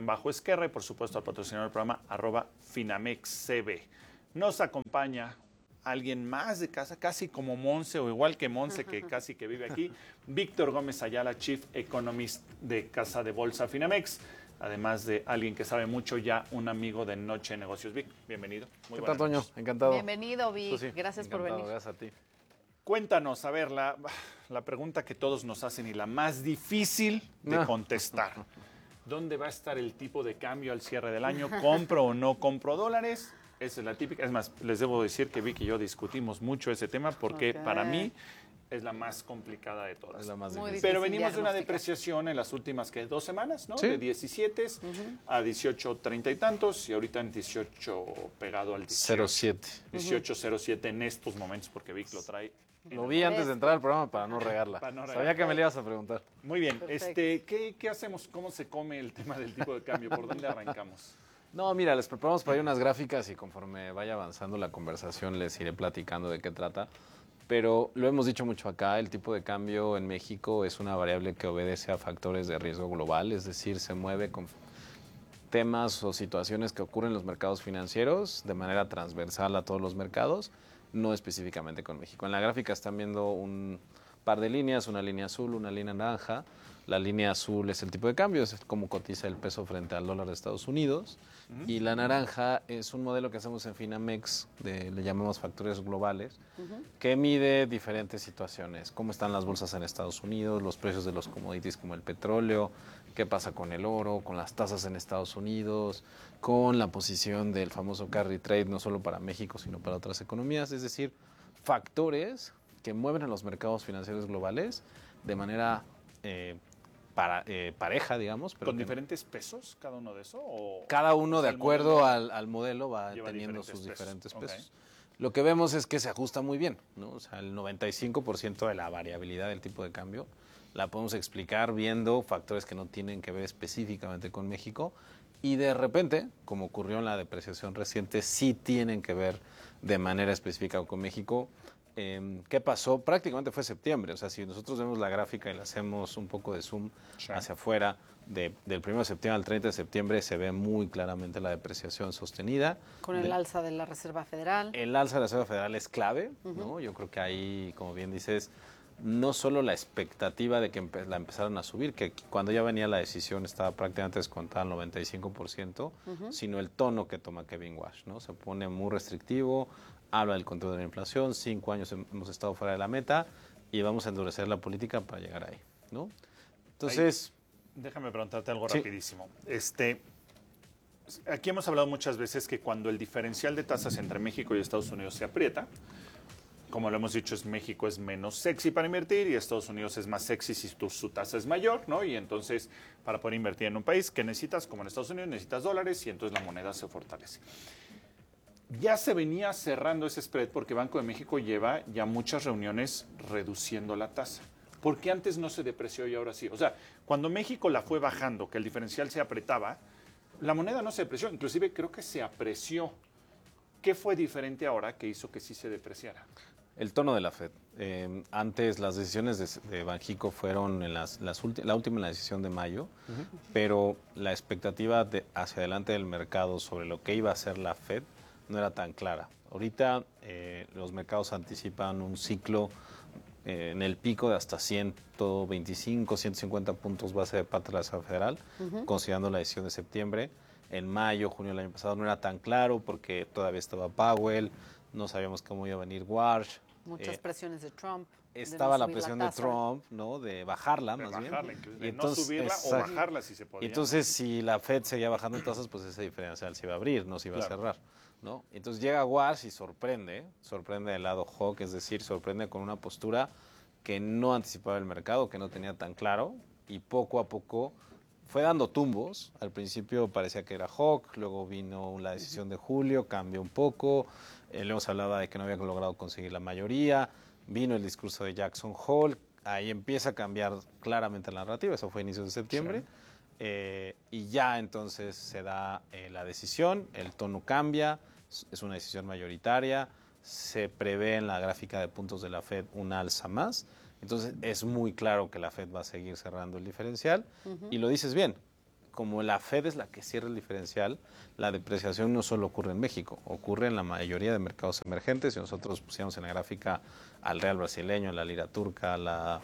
@J_Esquerra y por supuesto al patrocinador del programa @FinamexCB. Nos acompaña alguien más de casa, casi como Monse o igual que Monse, que casi que vive aquí, Víctor Gómez Ayala, Chief Economist de Casa de Bolsa Finamex, además de alguien que sabe mucho, ya un amigo de Noche de Negocios. Vic, bienvenido. ¿Qué tal, Toño? Encantado. Bienvenido, Vic. Sí, gracias por venir. Gracias a ti. Cuéntanos, a ver, la pregunta que todos nos hacen y la más difícil de contestar. ¿Dónde va a estar el tipo de cambio al cierre del año? ¿Compro o no compro dólares? Esa es la típica. Es más, les debo decir que Vic y yo discutimos mucho ese tema porque para mí es la más complicada de todas. Es la más difícil. Pero venimos de una depreciación en las últimas, ¿2 semanas? ¿No? Sí. De 17 a 18.30 y tantos y ahorita en 18 pegado al 0.7. 18.07 en estos momentos porque Vic lo trae. Lo vi antes de entrar al programa para no regarla. Sabía que me le ibas a preguntar. Muy bien. ¿Qué hacemos? ¿Cómo se come el tema del tipo de cambio? ¿Por dónde arrancamos? No, mira, les preparamos por ahí unas gráficas y conforme vaya avanzando la conversación les iré platicando de qué trata. Pero lo hemos dicho mucho acá, el tipo de cambio en México es una variable que obedece a factores de riesgo global, es decir, se mueve con temas o situaciones que ocurren en los mercados financieros de manera transversal a todos los mercados, no específicamente con México. En la gráfica están viendo un par de líneas, una línea azul, una línea naranja. La línea azul es el tipo de cambio, es como cotiza el peso frente al dólar de Estados Unidos. Y la naranja es un modelo que hacemos en Finamex, le llamamos factores globales, que mide diferentes situaciones. Cómo están las bolsas en Estados Unidos, los precios de los commodities como el petróleo, qué pasa con el oro, con las tasas en Estados Unidos, con la posición del famoso carry trade, no solo para México, sino para otras economías. Es decir, factores que mueven a los mercados financieros globales de manera pareja, digamos. Pero ¿Con diferentes pesos cada uno de eso? ¿O cada uno, de acuerdo al modelo, va teniendo sus diferentes pesos. Lo que vemos es que se ajusta muy bien, ¿no? O sea, el 95% de la variabilidad del tipo de cambio la podemos explicar viendo factores que no tienen que ver específicamente con México y de repente, como ocurrió en la depreciación reciente, sí tienen que ver de manera específica con México. ¿Qué pasó? Prácticamente fue septiembre. O sea, si nosotros vemos la gráfica y le hacemos un poco de zoom hacia afuera, del 1 de septiembre al 30 de septiembre se ve muy claramente la depreciación sostenida. Con el alza de la Reserva Federal. El alza de la Reserva Federal es clave, ¿no? Yo creo que ahí, como bien dices, no solo la expectativa de que la empezaran a subir, que cuando ya venía la decisión estaba prácticamente descontada al 95%, sino el tono que toma Kevin Walsh, ¿no? Se pone muy restrictivo, habla del control de la inflación, 5 años hemos estado fuera de la meta y vamos a endurecer la política para llegar ahí, ¿no? Entonces... Déjame preguntarte algo rapidísimo. Aquí hemos hablado muchas veces que cuando el diferencial de tasas entre México y Estados Unidos se aprieta, como lo hemos dicho, México es menos sexy para invertir y Estados Unidos es más sexy si su tasa es mayor, ¿no? Y entonces, para poder invertir en un país, ¿qué necesitas? Como en Estados Unidos, necesitas dólares y entonces la moneda se fortalece. Ya se venía cerrando ese spread porque Banco de México lleva ya muchas reuniones reduciendo la tasa. ¿Por qué antes no se depreció y ahora sí? O sea, cuando México la fue bajando, que el diferencial se apretaba, la moneda no se depreció, inclusive creo que se apreció. ¿Qué fue diferente ahora que hizo que sí se depreciara? El tono de la Fed. Antes las decisiones de Banxico fueron en la última en la decisión de mayo, pero la expectativa hacia adelante del mercado sobre lo que iba a hacer la Fed no era tan clara. Ahorita los mercados anticipan un ciclo en el pico de hasta 125, 150 puntos base de parte de la Reserva Federal, considerando la decisión de septiembre. En mayo, junio del año pasado no era tan claro porque todavía estaba Powell, no sabíamos cómo iba a venir Walsh. Muchas presiones de Trump. Estaba la presión de Trump, ¿no? De bajarla, más bien. De no subirla o bajarla si se podía. Y entonces, si la Fed seguía bajando tasas, pues ese diferencial se iba a abrir, no se iba a cerrar, ¿no? Entonces llega Walsh y sorprende del lado hawk, es decir, sorprende con una postura que no anticipaba el mercado, que no tenía tan claro, y poco a poco fue dando tumbos. Al principio parecía que era hawk, luego vino la decisión de julio, cambió un poco, luego se hablaba de que no había logrado conseguir la mayoría, vino el discurso de Jackson Hole, ahí empieza a cambiar claramente la narrativa, eso fue a inicios de septiembre, y ya entonces se da la decisión, el tono cambia, es una decisión mayoritaria, se prevé en la gráfica de puntos de la Fed una alza más, entonces es muy claro que la Fed va a seguir cerrando el diferencial, y lo dices bien, como la Fed es la que cierra el diferencial, la depreciación no solo ocurre en México, ocurre en la mayoría de mercados emergentes. Si nosotros pusiéramos en la gráfica al real brasileño, la lira turca, al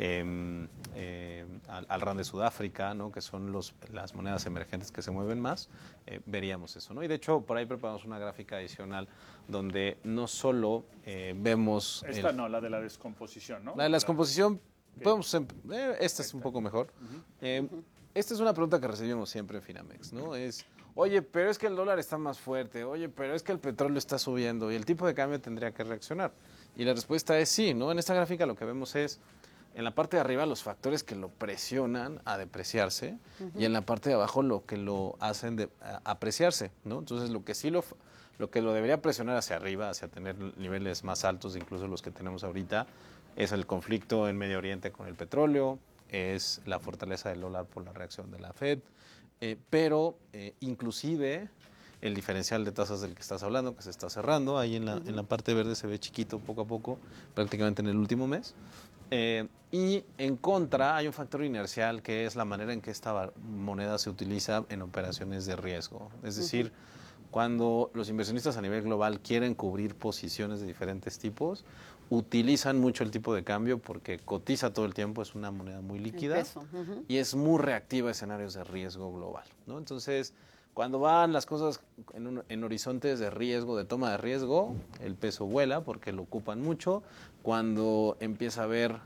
rand de Sudáfrica, ¿no? Que son las monedas emergentes que se mueven más, veríamos eso, ¿no? Y de hecho, por ahí preparamos una gráfica adicional donde no solo vemos... No, la de la descomposición, ¿no? La de la descomposición, esta es un poco mejor. Esta es una pregunta que recibimos siempre en Finamex, ¿no? Oye, pero es que el dólar está más fuerte, oye, pero es que el petróleo está subiendo y el tipo de cambio tendría que reaccionar. Y la respuesta es sí, ¿no? En esta gráfica lo que vemos es, en la parte de arriba, los factores que lo presionan a depreciarse y en la parte de abajo lo que lo hacen apreciarse, ¿no? Entonces, lo que lo debería presionar hacia arriba, hacia tener niveles más altos, incluso los que tenemos ahorita, es el conflicto en Medio Oriente con el petróleo, es la fortaleza del dólar por la reacción de la Fed, pero inclusive el diferencial de tasas del que estás hablando, que se está cerrando, ahí en la parte verde se ve chiquito poco a poco, prácticamente en el último mes. Y en contra hay un factor inercial que es la manera en que esta moneda se utiliza en operaciones de riesgo. Es decir, cuando los inversionistas a nivel global quieren cubrir posiciones de diferentes tipos, utilizan mucho el tipo de cambio porque cotiza todo el tiempo, es una moneda muy líquida y es muy reactiva a escenarios de riesgo global, ¿no? Entonces, cuando van las cosas en horizontes de riesgo, de toma de riesgo, el peso vuela porque lo ocupan mucho. Cuando empieza a haber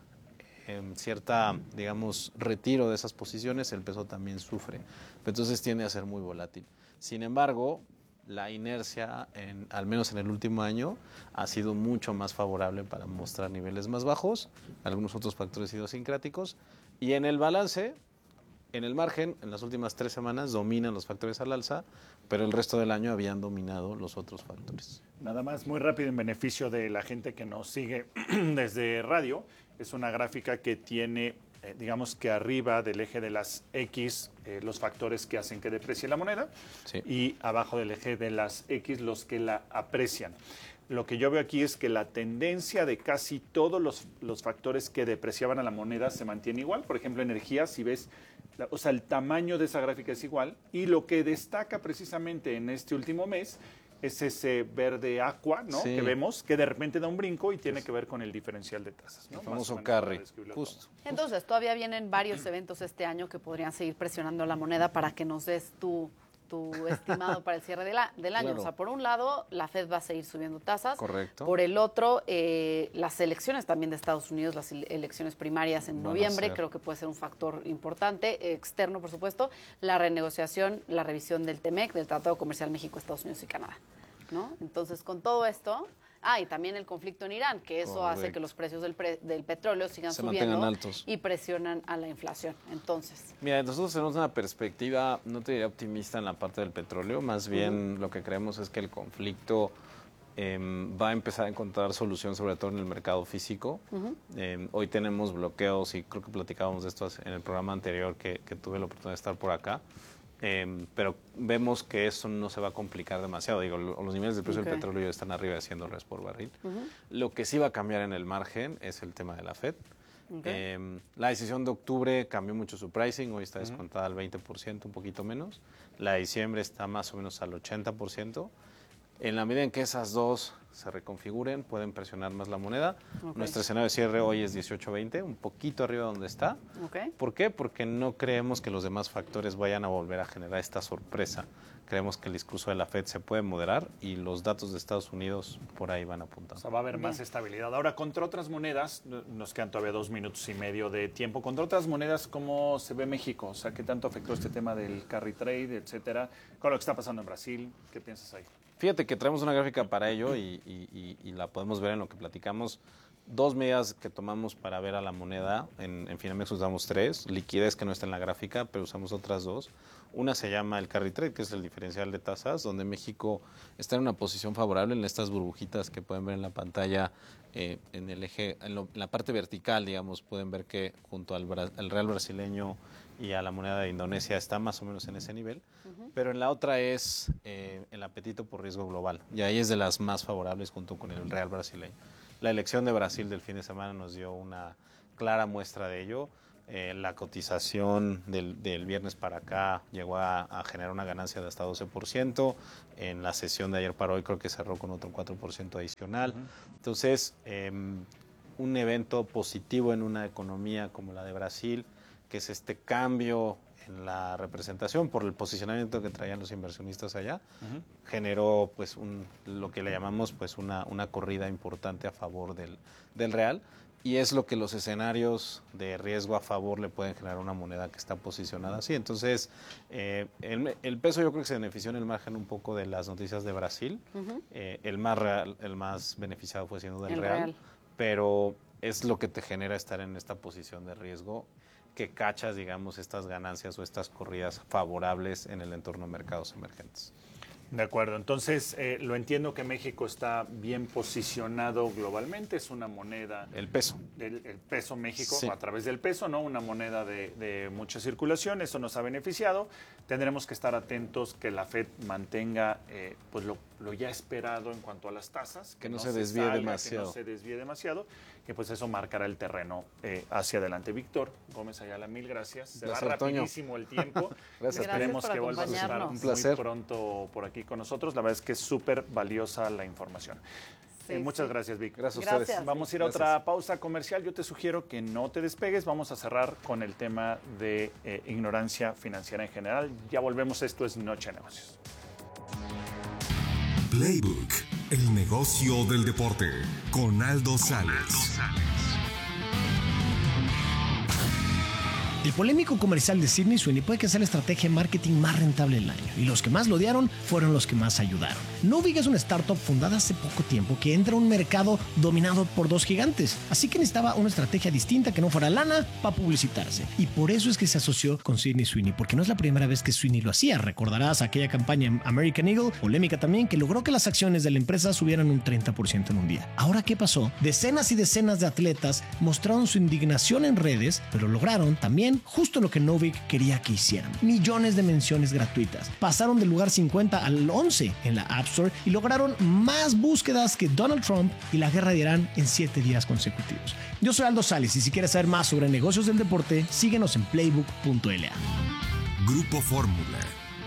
cierta, digamos, retiro de esas posiciones, el peso también sufre. Entonces tiende a ser muy volátil. Sin embargo, la inercia, al menos en el último año, ha sido mucho más favorable para mostrar niveles más bajos, algunos otros factores idiosincráticos, y en el balance, en el margen, en las últimas 3 semanas dominan los factores al alza, pero el resto del año habían dominado los otros factores. Nada más, muy rápido, en beneficio de la gente que nos sigue desde radio, es una gráfica que tiene, digamos que arriba del eje de las X, los factores que hacen que deprecie la moneda, y abajo del eje de las X, los que la aprecian. Lo que yo veo aquí es que la tendencia de casi todos los factores que depreciaban a la moneda se mantiene igual. Por ejemplo, energía, si ves, o sea, el tamaño de esa gráfica es igual. Y lo que destaca precisamente en este último mes es ese verde aqua, ¿no? Que vemos, que de repente da un brinco y tiene que ver con el diferencial de tasas, ¿no? El famoso carry, justo. Entonces, todavía vienen varios eventos este año que podrían seguir presionando a la moneda para que nos des tu estimado para el cierre del año. Claro. O sea, por un lado, la Fed va a seguir subiendo tasas. Correcto. Por el otro, las elecciones también de Estados Unidos, las elecciones primarias en noviembre, creo que puede ser un factor importante, externo, por supuesto, la renegociación, la revisión del TEMEC, del Tratado Comercial México, Estados Unidos y Canadá, ¿no? Entonces, con todo esto... y también el conflicto en Irán, que eso hace que los precios del petróleo sigan subiendo altos y presionan a la inflación. Entonces, mira, nosotros tenemos una perspectiva, no te diría optimista en la parte del petróleo, más bien lo que creemos es que el conflicto va a empezar a encontrar solución, sobre todo en el mercado físico. Hoy tenemos bloqueos y creo que platicábamos de esto en el programa anterior que tuve la oportunidad de estar por acá. Pero vemos que eso no se va a complicar demasiado. Digo, los niveles de precio del petróleo ya están arriba de $100 por barril. Lo que sí va a cambiar en el margen es el tema de la Fed. La decisión de octubre cambió mucho su pricing, hoy está descontada al 20%, un poquito menos. La de diciembre está más o menos al 80%. En la medida en que esas dos se reconfiguren, pueden presionar más la moneda. Nuestro escenario de cierre hoy es 18.20, un poquito arriba de donde está. ¿Por qué? Porque no creemos que los demás factores vayan a volver a generar esta sorpresa. Creemos que el discurso de la Fed se puede moderar y los datos de Estados Unidos por ahí van apuntando. O sea, va a haber más estabilidad. Ahora, contra otras monedas, nos quedan todavía 2 minutos y medio de tiempo. Contra otras monedas, ¿cómo se ve México? O sea, ¿qué tanto afectó este tema del carry trade, etcétera? Con lo que está pasando en Brasil, ¿qué piensas ahí? Fíjate que traemos una gráfica para ello y la podemos ver en lo que platicamos. 2 medidas que tomamos para ver a la moneda. En Finamex usamos 3. Liquidez, que no está en la gráfica, pero usamos otras 2. Una se llama el carry trade, que es el diferencial de tasas, donde México está en una posición favorable en estas burbujitas que pueden ver en la pantalla. En el eje, en la parte vertical, digamos, pueden ver que junto al real brasileño y a la moneda de Indonesia está más o menos en ese nivel, pero en la otra es el apetito por riesgo global, y ahí es de las más favorables junto con el real brasileño. La elección de Brasil del fin de semana nos dio una clara muestra de ello. La cotización del viernes para acá llegó a generar una ganancia de hasta 12%. En la sesión de ayer para hoy creo que cerró con otro 4% adicional. Entonces, un evento positivo en una economía como la de Brasil, que es este cambio en la representación por el posicionamiento que traían los inversionistas allá, generó pues lo que le llamamos pues una corrida importante a favor del real, y es lo que los escenarios de riesgo a favor le pueden generar a una moneda que está posicionada así. Entonces, el peso yo creo que se benefició en el margen un poco de las noticias de Brasil. El más beneficiado fue siendo del real, pero es lo que te genera estar en esta posición de riesgo, que cachas, digamos, estas ganancias o estas corridas favorables en el entorno de mercados emergentes. De acuerdo, entonces lo entiendo que México está bien posicionado globalmente, es una moneda... El peso. El peso México, sí, a través del peso, ¿no? Una moneda de mucha circulación, eso nos ha beneficiado. Tendremos que estar atentos que la FED mantenga pues lo ya esperado en cuanto a las tasas. Que no se desvíe demasiado. Que no se desvíe demasiado, que pues eso marcará el terreno hacia adelante. Víctor Gómez Ayala, mil gracias. Se va rapidísimo el tiempo. Gracias. Esperemos que vuelvas a estar muy pronto por aquí con nosotros. La verdad es que es súper valiosa la información. Muchas gracias, Vic. Gracias a ustedes. Vamos a ir a otra pausa comercial. Yo te sugiero que no te despegues. Vamos a cerrar con el tema de ignorancia financiera en general. Ya volvemos. Esto es Noche de Negocios. Playbook, el negocio del deporte, con Aldo Sales. El polémico comercial de Sydney Sweeney puede que sea la estrategia de marketing más rentable del año, y los que más lo odiaron fueron los que más ayudaron. Novig es una startup fundada hace poco tiempo que entra a un mercado dominado por dos gigantes, así que necesitaba una estrategia distinta que no fuera lana para publicitarse, y por eso es que se asoció con Sydney Sweeney, porque no es la primera vez que Sweeney lo hacía. Recordarás aquella campaña American Eagle, polémica también, que logró que las acciones de la empresa subieran un 30% en un día. Ahora, ¿qué pasó? Decenas y decenas de atletas mostraron su indignación en redes, pero lograron también justo lo que Novig quería que hicieran: millones de menciones gratuitas. Pasaron del lugar 50 al 11 en la App Store y lograron más búsquedas que Donald Trump y la guerra de Irán en 7 días consecutivos. Yo soy Aldo Sales, y si quieres saber más sobre negocios del deporte, síguenos en playbook.la. Grupo Fórmula.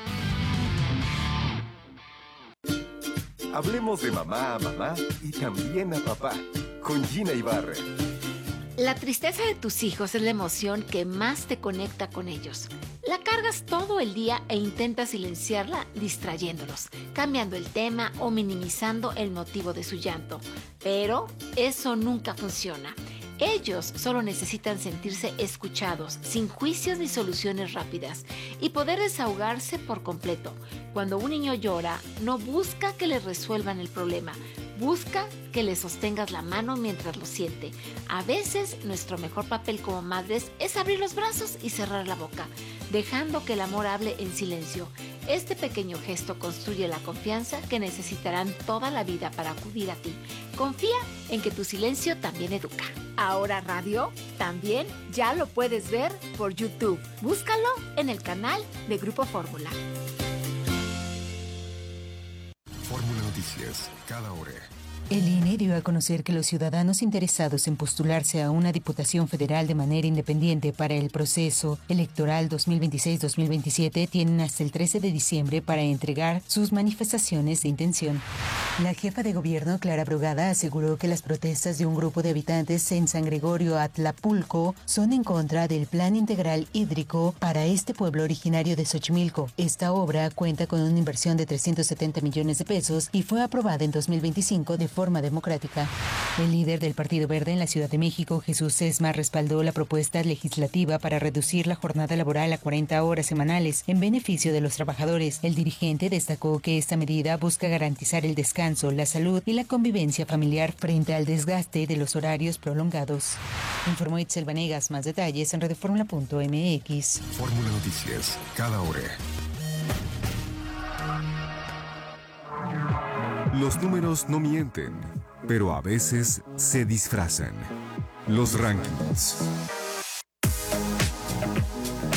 Hablemos de mamá a mamá y también a papá, con Gina Ibarra. La tristeza de tus hijos es la emoción que más te conecta con ellos. La cargas todo el día e intentas silenciarla distrayéndolos, cambiando el tema o minimizando el motivo de su llanto. Pero eso nunca funciona. Ellos solo necesitan sentirse escuchados, sin juicios ni soluciones rápidas, y poder desahogarse por completo. Cuando un niño llora, no busca que le resuelvan el problema. Busca que le sostengas la mano mientras lo siente. A veces, nuestro mejor papel como madres es abrir los brazos y cerrar la boca, dejando que el amor hable en silencio. Este pequeño gesto construye la confianza que necesitarán toda la vida para acudir a ti. Confía en que tu silencio también educa. Ahora Radio también ya lo puedes ver por YouTube. Búscalo en el canal de Grupo Fórmula. Fórmula Noticias, cada hora. El INE dio a conocer que los ciudadanos interesados en postularse a una diputación federal de manera independiente para el proceso electoral 2026-2027 tienen hasta el 13 de diciembre para entregar sus manifestaciones de intención. La jefa de gobierno, Clara Brugada, aseguró que las protestas de un grupo de habitantes en San Gregorio Atlapulco son en contra del Plan Integral Hídrico para este pueblo originario de Xochimilco. Esta obra cuenta con una inversión de 370 millones de pesos y fue aprobada en 2025 de forma democrática. El líder del Partido Verde en la Ciudad de México, Jesús Sesma, respaldó la propuesta legislativa para reducir la jornada laboral a 40 horas semanales en beneficio de los trabajadores. El dirigente destacó que esta medida busca garantizar el descanso, la salud y la convivencia familiar frente al desgaste de los horarios prolongados. Informó Itzel Vanegas. Más detalles en radioformula.mx. Fórmula Noticias, cada hora. Los números no mienten, pero a veces se disfrazan. Los rankings.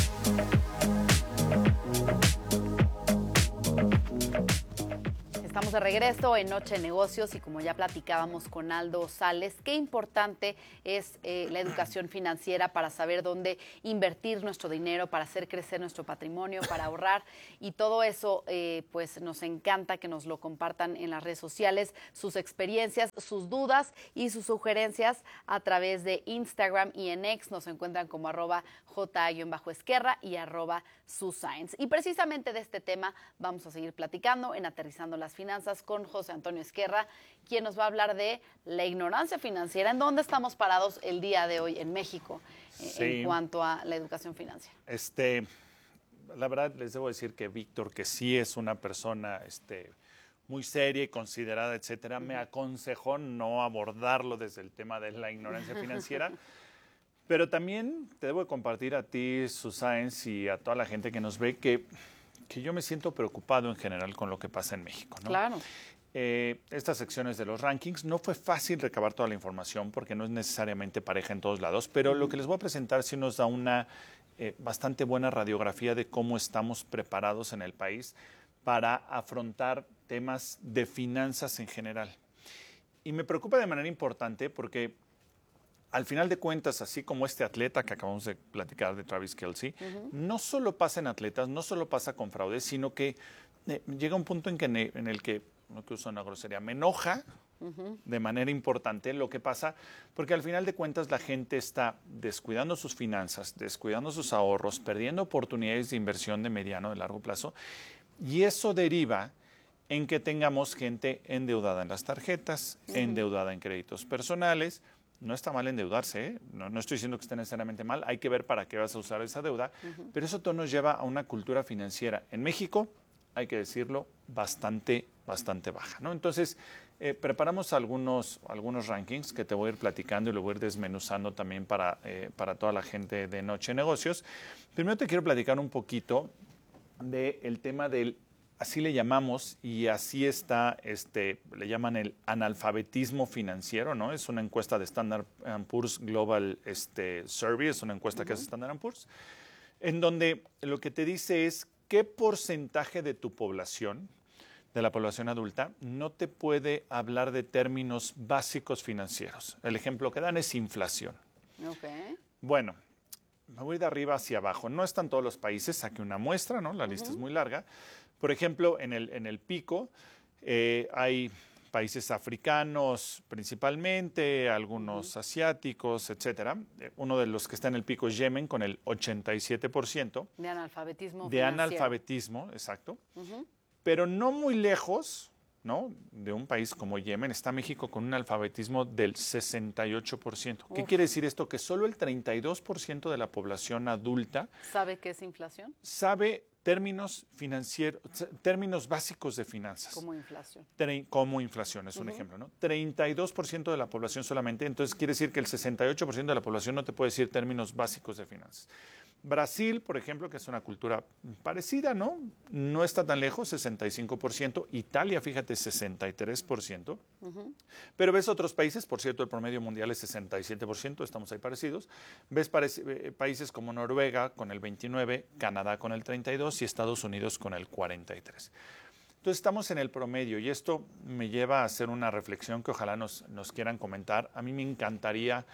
Estamos de regreso en Noche de Negocios y como ya platicábamos con Aldo Sales, qué importante es la educación financiera para saber dónde invertir nuestro dinero, para hacer crecer nuestro patrimonio, para ahorrar y todo eso pues nos encanta que nos lo compartan en las redes sociales, sus experiencias, sus dudas y sus sugerencias a través de Instagram y en X nos encuentran como @J_Esquerra y @SuScience. Y precisamente de este tema vamos a seguir platicando en Aterrizando las Finanzas con José Antonio Esquerra, quien nos va a hablar de la ignorancia financiera, en dónde estamos parados el día de hoy en México en cuanto a la educación financiera. La verdad les debo decir que Víctor, que sí es una persona muy seria y considerada, etcétera, me aconsejó no abordarlo desde el tema de la ignorancia financiera. Pero también te debo compartir a ti, SuScience, y a toda la gente que nos ve que yo me siento preocupado en general con lo que pasa en México, ¿no? Claro. Estas secciones de los rankings, no fue fácil recabar toda la información porque no es necesariamente pareja en todos lados, pero lo que les voy a presentar sí nos da una bastante buena radiografía de cómo estamos preparados en el país para afrontar temas de finanzas en general. Y me preocupa de manera importante porque al final de cuentas, así como este atleta que acabamos de platicar de Travis Kelce, no solo pasa en atletas, no solo pasa con fraudes, sino que llega un punto en el que, no quiero usar una grosería, me enoja de manera importante lo que pasa, porque al final de cuentas la gente está descuidando sus finanzas, descuidando sus ahorros, perdiendo oportunidades de inversión de mediano, de largo plazo, y eso deriva en que tengamos gente endeudada en las tarjetas, endeudada en créditos personales. No está mal endeudarse, ¿eh? No estoy diciendo que esté necesariamente mal, hay que ver para qué vas a usar esa deuda, pero eso todo nos lleva a una cultura financiera en México, hay que decirlo, bastante baja, ¿no? Entonces, preparamos algunos rankings que te voy a ir platicando y lo voy a ir desmenuzando también para toda la gente de Noche de Negocios. Primero te quiero platicar un poquito del tema del, así le llamamos, y así está, le llaman el analfabetismo financiero, ¿no? Es una encuesta de Standard & Poor's Global Survey, es una encuesta que hace Standard & Poor's, en donde lo que te dice es qué porcentaje de tu población, de la población adulta, no te puede hablar de términos básicos financieros. El ejemplo que dan es inflación. Okay. Bueno, me voy de arriba hacia abajo. No están todos los países, saqué una muestra, ¿no? La lista es muy larga. Por ejemplo, en el pico hay países africanos principalmente, algunos asiáticos, etcétera. Uno de los que está en el pico es Yemen con el 87%. De analfabetismo financiero. De analfabetismo, exacto. Pero no muy lejos, ¿no?, de un país como Yemen está México con un analfabetismo del 68%. ¿Qué quiere decir esto? Que solo el 32% de la población adulta ¿sabe qué es inflación? Sabe términos financieros, términos básicos de finanzas. Como inflación. Como inflación, es un ejemplo, ¿no? 32% de la población solamente, entonces quiere decir que el 68% de la población no te puede decir términos básicos de finanzas. Brasil, por ejemplo, que es una cultura parecida, ¿no? No está tan lejos, 65%. Italia, fíjate, 63%. Pero ves otros países, por cierto, el promedio mundial es 67%, estamos ahí parecidos. Ves países como Noruega con el 29%, Canadá con el 32% y Estados Unidos con el 43%. Entonces estamos en el promedio y esto me lleva a hacer una reflexión que ojalá nos quieran comentar. A mí me encantaría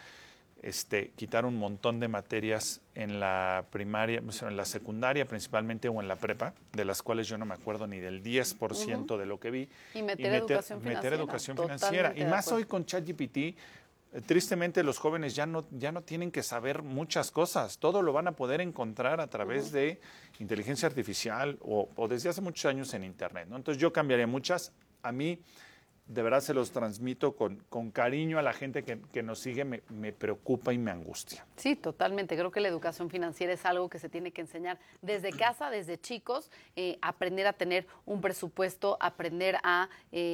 quitar un montón de materias en la primaria, en la secundaria principalmente o en la prepa, de las cuales yo no me acuerdo ni del 10% de lo que vi. Y meter educación financiera. Y más hoy con ChatGPT, tristemente los jóvenes ya no tienen que saber muchas cosas. Todo lo van a poder encontrar a través de inteligencia artificial o desde hace muchos años en Internet, ¿no? Entonces yo cambiaría muchas. A mí, de verdad se los transmito con cariño a la gente que nos sigue, me preocupa y me angustia. Sí, totalmente. Creo que la educación financiera es algo que se tiene que enseñar desde casa, desde chicos, aprender a tener un presupuesto, aprender a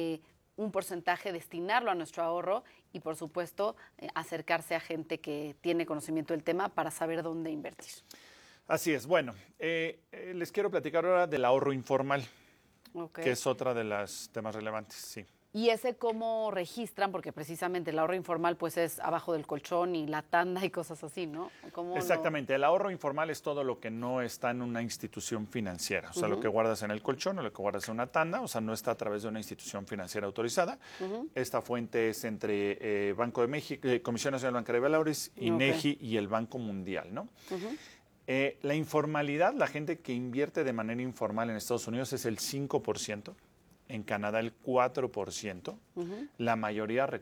un porcentaje, destinarlo a nuestro ahorro y, por supuesto, acercarse a gente que tiene conocimiento del tema para saber dónde invertir. Así es. Bueno, les quiero platicar ahora del ahorro informal. Que es otra de los temas relevantes, sí. ¿Y ese cómo registran? Porque precisamente el ahorro informal pues es abajo del colchón y la tanda y cosas así, ¿no? Exactamente. El ahorro informal es todo lo que no está en una institución financiera. O sea, lo que guardas en el colchón o lo que guardas en una tanda. O sea, no está a través de una institución financiera autorizada. Esta fuente es entre Banco de México, Comisión Nacional Bancaria y Valores, INEGI y el Banco Mundial, ¿no? La informalidad, la gente que invierte de manera informal en Estados Unidos es el 5%. En Canadá el 4%, la mayoría